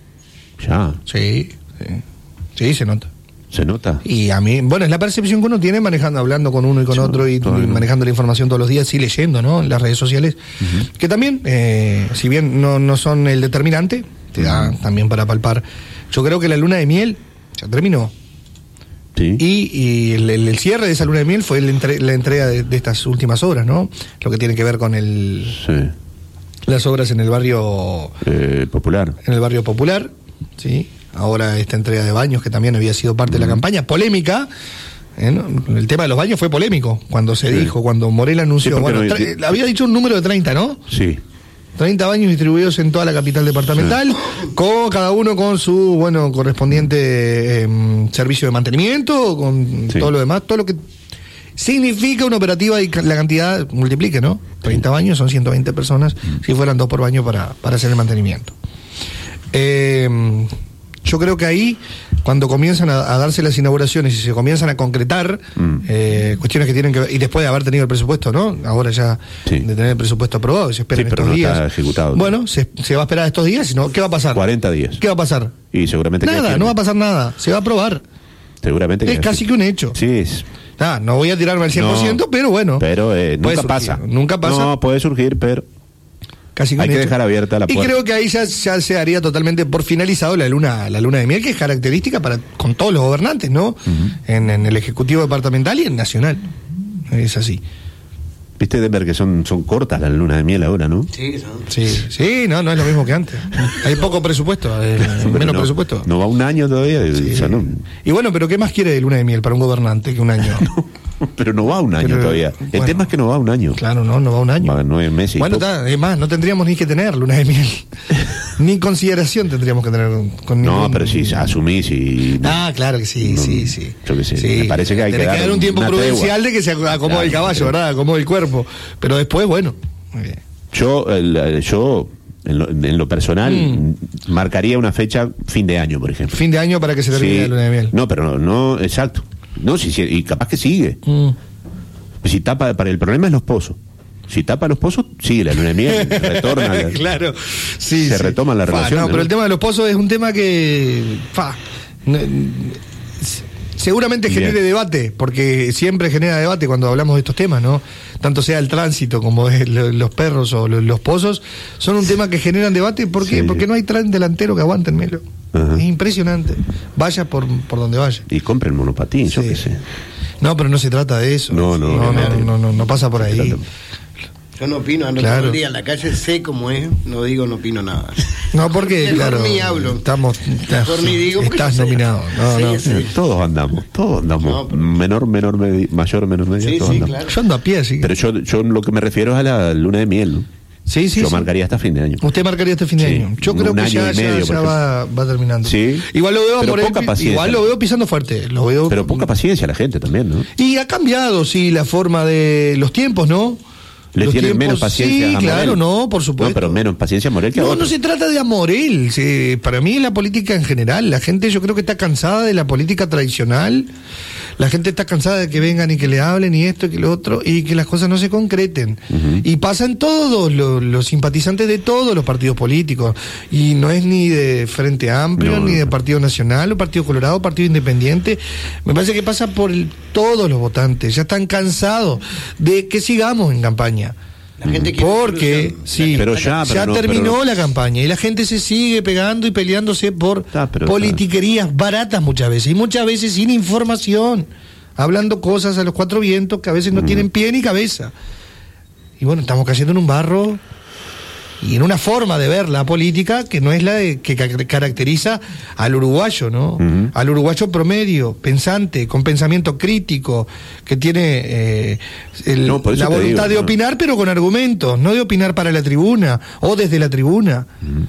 Ya. Sí, sí. Sí, se nota. ¿Se nota? Y a mí, bueno, es la percepción que uno tiene manejando, hablando con uno y con Yo, otro y, y manejando la información todos los días y leyendo, ¿no? En las redes sociales, uh-huh. que también, eh, si bien no, no son el determinante, te da uh-huh. también para palpar. Yo creo que la luna de miel ya terminó. Sí. Y, y el, el, el cierre de esa luna de miel fue el entre, la entrega de, de estas últimas obras, ¿no? Lo que tiene que ver con el sí. las obras en el barrio eh, popular. En el barrio popular, sí. Ahora esta entrega de baños, que también había sido parte mm. de la campaña, polémica. ¿eh? ¿no? El tema de los baños fue polémico cuando se sí. dijo, cuando Morel anunció. Sí, bueno, no, tra- sí. había dicho un número de treinta, ¿no? Sí. treinta baños distribuidos en toda la capital departamental, sí. con cada uno con su, bueno, correspondiente eh, servicio de mantenimiento, con sí. todo lo demás, todo lo que significa una operativa y la cantidad multiplique, ¿no? treinta sí. baños son ciento veinte personas, mm. si fueran dos por baño para, para hacer el mantenimiento. Eh. Yo creo que ahí, cuando comienzan a, a darse las inauguraciones y se comienzan a concretar mm. eh, cuestiones que tienen que ver, y después de haber tenido el presupuesto, ¿no? Ahora ya sí. de tener el presupuesto aprobado, se esperan sí, pero estos no días. Está ejecutado. Bueno, se, se va a esperar estos días, sino ¿qué va a pasar? cuarenta días. ¿Qué va a pasar? Y seguramente nada, no va a pasar nada, se va a aprobar. Seguramente que es casi que un hecho. Sí, es. Ah, no voy a tirarme al cien por ciento, no, pero bueno. Pero eh, nunca surgir, pasa. Nunca pasa. No, puede surgir, pero casi Hay que hecho. dejar abierta la puerta. Y creo que ahí ya, ya se haría totalmente por finalizado la luna la luna de miel, que es característica para con todos los gobernantes, ¿no? Uh-huh. En, en el Ejecutivo Departamental y en Nacional. Es así. Viste, Denver, que son, son cortas las lunas de miel ahora, ¿no? Sí, son. Sí, sí, no, no es lo mismo que antes. Hay poco presupuesto, eh, menos no, presupuesto. No va un año todavía. Sí. O sea, no. Y bueno, pero ¿qué más quiere de luna de miel para un gobernante que un año? Pero no va un año pero, todavía. El bueno, tema es que no va un año. Claro, no, no va un año. Va nueve meses. Bueno, está, es más, no tendríamos ni que tener luna de miel. Ni consideración tendríamos que tener con No, ningún... pero si asumís y... Ah, claro que sí, no, sí, sí. Yo que sé, sí. me parece que hay Tenés que dar, que dar un tiempo prudencial tregua. De que se acomode claro, el caballo, ¿verdad? Acomode el cuerpo. Pero después, bueno. Muy bien. Yo, el, yo en, lo, en lo personal, mm. marcaría una fecha fin de año, por ejemplo. Fin de año para que se termine sí. la luna de miel. No, pero no, no exacto. No, si, si, y capaz que sigue. Mm. Si tapa, para el problema es los pozos. Si tapa los pozos, sigue la luna de miel, retorna. La, claro, sí. Se sí. retoma la fa, relación. No, pero ¿no? El tema de los pozos es un tema que. Fa, no, seguramente genere Bien. debate, porque siempre genera debate cuando hablamos de estos temas, ¿no? Tanto sea el tránsito como es los perros o los pozos, son un tema que generan debate. ¿Por qué? Sí. Porque no hay tren delantero que aguante el Melo. Ajá. Es impresionante. Vaya por, por donde vaya. Y compren monopatín, sí. yo qué sé. No, pero no se trata de eso. No, no, no, no, no, no, no pasa por ahí. Yo no opino, ando claro. todo el día en la calle, sé cómo es, no digo, no opino nada. No, porque, mejor claro, ni hablo. Estamos, mejor ni digo. Estás nominado. No, sí, no. Sí. Todos andamos, todos andamos. No, pero... Menor, menor, medi... mayor, menor, media, sí, todos sí, andamos. Claro. Yo ando a pie, sí. Pero yo, yo lo que me refiero es a la luna de miel, ¿no? Sí, sí. Yo sí. marcaría hasta fin de año. Usted marcaría hasta fin de sí. año. Yo creo Un que año ya, y medio, ya, ya va, va terminando. Sí. Igual lo veo pero por poca paciencia. Igual lo veo pisando fuerte. Lo veo. Pero poca paciencia la gente también, ¿no? Y ha cambiado, sí, la forma de los tiempos, ¿no? Le los tienen tiempos, menos paciencia sí, a Morel. claro, no, por supuesto. No, pero menos paciencia a Morel que a No, otros. no se trata de a Morel. Sí, para mí la política en general, la gente yo creo que está cansada de la política tradicional. La gente está cansada de que vengan y que le hablen y esto y que lo otro y que las cosas no se concreten. Uh-huh. Y pasan todos los, los simpatizantes de todos los partidos políticos. Y no es ni de Frente Amplio, no, ni de Partido Nacional, o Partido Colorado, Partido Independiente. Me parece que pasa por el, todos los votantes. Ya están cansados de que sigamos en campaña. La gente porque sí, pero ya, pero ya no, terminó pero... la campaña y la gente se sigue pegando y peleándose por ah, pero, politiquerías ah. baratas muchas veces y muchas veces sin información, hablando cosas a los cuatro vientos que a veces no mm. tienen pie ni cabeza. Y bueno, estamos cayendo en un barro y en una forma de ver la política que no es la de, que caracteriza al uruguayo, ¿no? Uh-huh. Al uruguayo promedio, pensante, con pensamiento crítico, que tiene eh, el, no, la voluntad digo, de no. opinar, pero con argumentos, no de opinar para la tribuna o desde la tribuna. Uh-huh.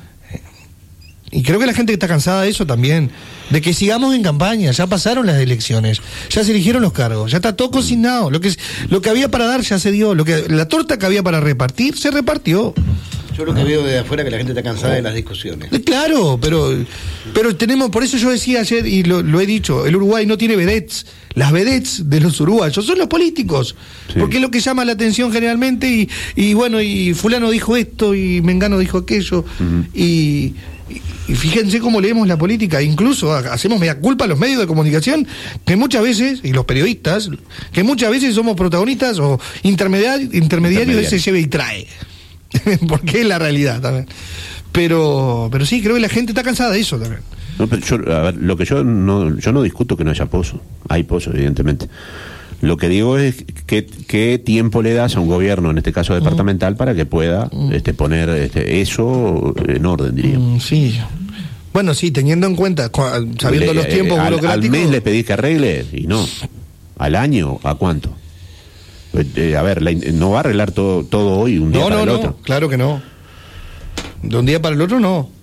Y creo que la gente está cansada de eso también, de que sigamos en campaña. Ya pasaron las elecciones, ya se eligieron los cargos, ya está todo cocinado. Lo que lo que había para dar ya se dio, lo que la torta que había para repartir se repartió. Yo lo que veo de afuera es que la gente está cansada de las discusiones. Claro, pero pero tenemos, por eso yo decía ayer y lo, lo he dicho, el Uruguay no tiene vedettes. Las vedettes de los uruguayos son los políticos, sí. Porque es lo que llama la atención generalmente y, y bueno, y fulano dijo esto y Mengano dijo aquello. Uh-huh. y Y fíjense cómo leemos la política, incluso hacemos media culpa a los medios de comunicación, que muchas veces, y los periodistas, que muchas veces somos protagonistas o intermediarios, intermediarios de ese lleve y trae. Porque es la realidad también. Pero pero sí, creo que la gente está cansada de eso también. No, pero yo, a ver, lo que yo no, yo no discuto que no haya pozo. Hay pozo, evidentemente. Lo que digo es que, qué tiempo le das a un gobierno, en este caso departamental, mm. para que pueda mm. este, poner este, eso en orden, diríamos. Mm, sí. Bueno, sí, teniendo en cuenta, sabiendo le, los tiempos eh, burocráticos... Al mes le pedís que arregle y no. ¿Al año? ¿A cuánto? Eh, a ver, la, no va a arreglar todo, todo hoy, un día no, para no, el no, otro. Claro que no. De un día para el otro no.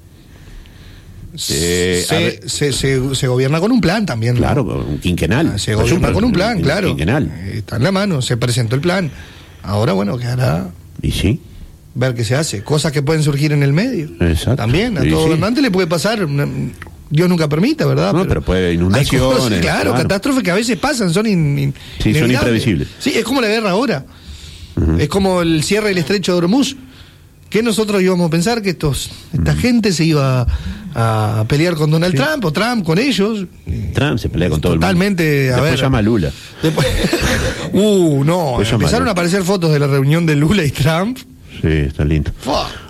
Eh, se, se, se, se gobierna con un plan también, ¿no? Claro, un quinquenal. Se gobierna con un plan, un, claro. Quinquenal. Está en la mano, se presentó el plan. Ahora, bueno, quedará. ¿Y sí? Ver qué se hace. Cosas que pueden surgir en el medio. Exacto. También, a todo sí. gobernante le puede pasar. Una, Dios nunca permita, ¿verdad? No, pero, pero puede inundaciones. Cosas, claro, claro, catástrofes que a veces pasan, son in, in, sí, son imprevisibles. Sí, es como la guerra ahora. Uh-huh. Es como el cierre del estrecho de Hormuz. ¿Qué nosotros íbamos a pensar? Que estos esta uh-huh. gente se iba a, a pelear con Donald sí. Trump o Trump con ellos. Trump se pelea con todo Totalmente, el mundo. A Después ver, llama a Lula. Después, uh, no, Después empezaron a aparecer fotos de la reunión de Lula y Trump. Sí, está lindo. Fua.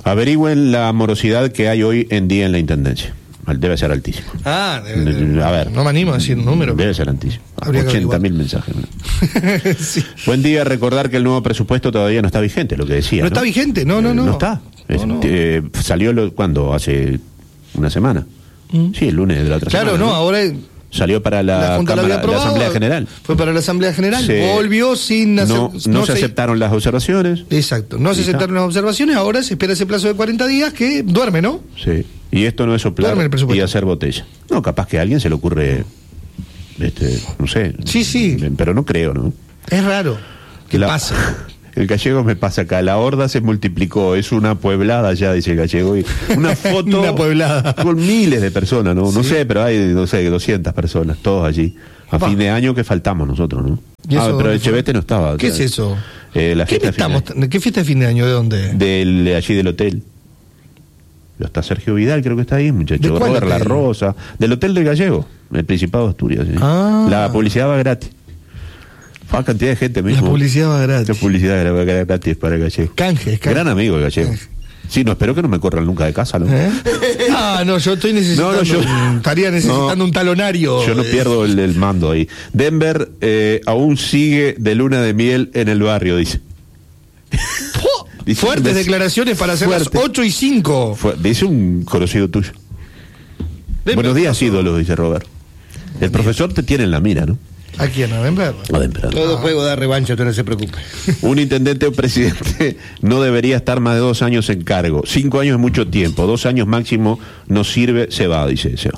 Averigüen la morosidad que hay hoy en día en la Intendencia. Debe ser altísimo. Ah, debe, debe, a ver. No me animo a decir un número. Debe ser altísimo. ochenta mil mensajes. Sí. Buen día, recordar que el nuevo presupuesto todavía no está vigente, lo que decía. No, ¿no? está vigente, no, no, no. No está. No, es, no. Eh, salió, lo, ¿cuándo? Hace una semana. ¿Mm? Sí, el lunes de la otra claro, semana. Claro, no, ahora... Salió para la, la, Junta Cámara, la, aprobado, la Asamblea General. Fue para la Asamblea General, se, volvió sin hacer, no, no, no se, se aceptaron las observaciones. Exacto, no se aceptaron las observaciones, ahora se espera ese plazo de cuarenta días que duerme, ¿no? Sí, y esto no es soplar y hacer botella. No, capaz que a alguien se le ocurre, este, no sé. Sí, sí. Pero no creo, ¿no? Es raro. ¿Qué la, pasa? El gallego me pasa acá, la horda se multiplicó, es una pueblada ya, dice el gallego. Y una foto una pueblada. Con miles de personas, ¿no? ¿Sí? No sé, pero hay, no sé, doscientas personas, todos allí. A Opa. fin de año que faltamos nosotros, ¿no? Ah, pero el Chevete no estaba. ¿Qué es eso? Eh, la ¿Qué, fiesta estamos, de ¿Qué fiesta de fin de año? ¿De dónde? Del, de allí del hotel. Está Sergio Vidal, creo que está ahí, muchacho. Robert La Rosa. Del Hotel del Gallego, el Principado de Asturias. ¿sí? Ah. La publicidad va gratis. Fue cantidad de gente mismo. La publicidad va gratis. La publicidad va gratis para el Gallego. Canje, canje. Gran amigo el Gallego. Canje. Sí, no, espero que no me corran nunca de casa, ¿no? ¿Eh? Ah, no, yo estoy necesitando, no, no, yo, estaría necesitando no, un talonario. Yo no de... pierdo el, el mando ahí. Denver eh, aún sigue de luna de miel en el barrio, dice. dice Fuertes dice, declaraciones para hacer fuerte. Las ocho y cinco. Fue, dice un conocido tuyo. Denver, Buenos días, ídolos, dice Robert. El profesor te tiene en la mira, ¿no? ¿A quién? ¿A Denver? A Denver. Todo ah. juego da revancha, usted no se preocupe. Un intendente o presidente no debería estar más de dos años en cargo. Cinco años es mucho tiempo. Dos años máximo no sirve, se va, dice Seo.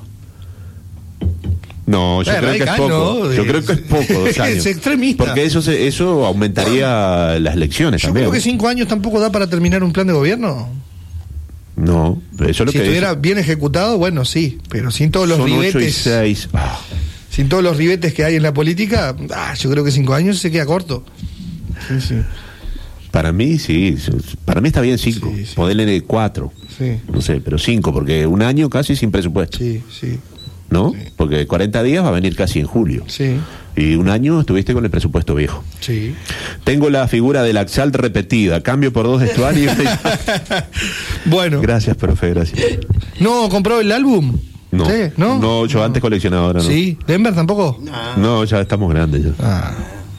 No, yo eh, creo radical, que es poco. ¿No? Yo creo que es poco, dos años. Es extremista. Porque eso se, eso aumentaría las elecciones yo también. Yo creo que cinco años tampoco da para terminar un plan de gobierno. No, eso es lo si que estuviera dice. bien ejecutado, bueno, sí. Pero sin todos los Son ribetes... ocho y seis. Ah. Sin todos los ribetes que hay en la política, ah, yo creo que cinco años se queda corto. Sí, sí. Para mí, sí. Para mí está bien cinco. Sí, sí. Poderle cuatro. Sí. No sé, pero cinco, porque un año casi sin presupuesto. Sí, sí. ¿No? Sí. Porque cuarenta días va a venir casi en julio. Sí. Y un año estuviste con el presupuesto viejo. Sí. Tengo la figura del Axalt repetida. Cambio por dos vestuarios. Bueno. Gracias, profe, gracias. ¿No compró el álbum? No, ¿Sí? ¿No? no, yo antes coleccionadora, ¿no? Sí, ¿Denver tampoco? No, no ya estamos grandes ya. Ah.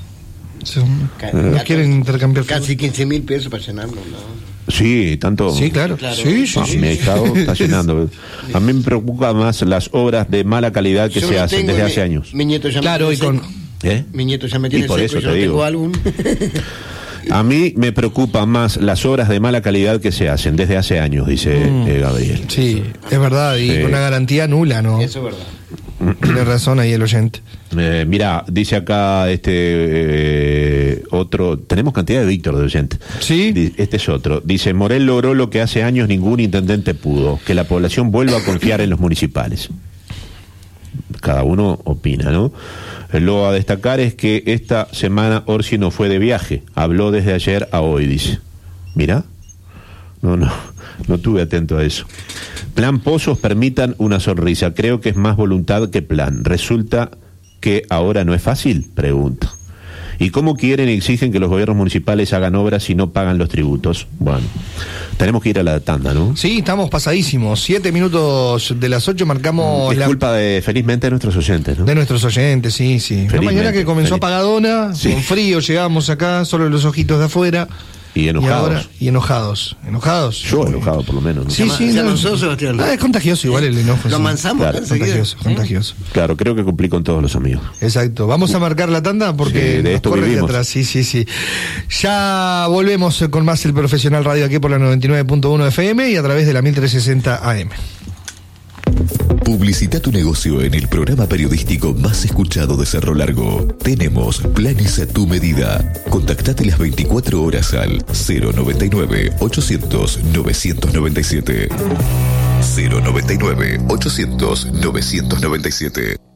¿No quieren intercambiar? Casi quince mil pesos para llenarlo, ¿no? Sí, tanto. Sí, claro. claro. Sí, sí, ah, sí. Mi ahijado está llenando. A mí me preocupa más las obras de mala calidad que yo se hacen desde mi, hace años. Mi nieto ya claro, me y con... ¿Eh? Mi nieto ya me tiene y por seco eso y yo te no digo. tengo álbum. A mí me preocupan más las obras de mala calidad que se hacen desde hace años, dice mm. eh, Gabriel. Sí, es verdad, y sí. Con una garantía nula, ¿no? Eso es verdad. Tiene razón ahí el oyente. Eh, mira, dice acá este eh, otro, tenemos cantidad de Víctor de oyente. Sí. Este es otro. Dice, Morel logró lo que hace años ningún intendente pudo, que la población vuelva a confiar en los municipales. Cada uno opina, ¿no? Lo a destacar es que esta semana Orsi no fue de viaje, habló desde ayer a hoy, dice. Mira, no, no, no tuve atento a eso. Plan Pozos permitan una sonrisa, creo que es más voluntad que plan. Resulta que ahora no es fácil, pregunto. ¿Y cómo quieren y exigen que los gobiernos municipales hagan obras si no pagan los tributos? Bueno, tenemos que ir a la tanda, ¿no? Sí, estamos pasadísimos. Siete minutos de las ocho marcamos... Es la... culpa de, felizmente, de nuestros oyentes, ¿no? De nuestros oyentes, sí, sí. La mañana que comenzó feliz. apagadona, sí. Con frío, llegamos acá, solo los ojitos de afuera. Y enojados. Y, ahora, y enojados. ¿Enojados? Yo enojado, por lo menos. ¿no? Sí, sí. ¿Se no, avanzó, Sebastián? Ah, es contagioso igual el enojo. Lo amansamos. Claro, contagioso, ¿sí? contagioso. Claro, creo que cumplí con todos los amigos. Exacto. Vamos a marcar la tanda porque sí, de esto corre vivimos. de atrás. Sí, sí, sí. Ya volvemos con más El Profesional Radio aquí por la noventa y nueve punto uno F M y a través de la mil trescientos sesenta A M. Publicita tu negocio en el programa periodístico más escuchado de Cerro Largo. Tenemos planes a tu medida. Contactate las veinticuatro horas al cero noventa y nueve, ochocientos, novecientos noventa y siete. cero noventa y nueve, ochocientos, novecientos noventa y siete.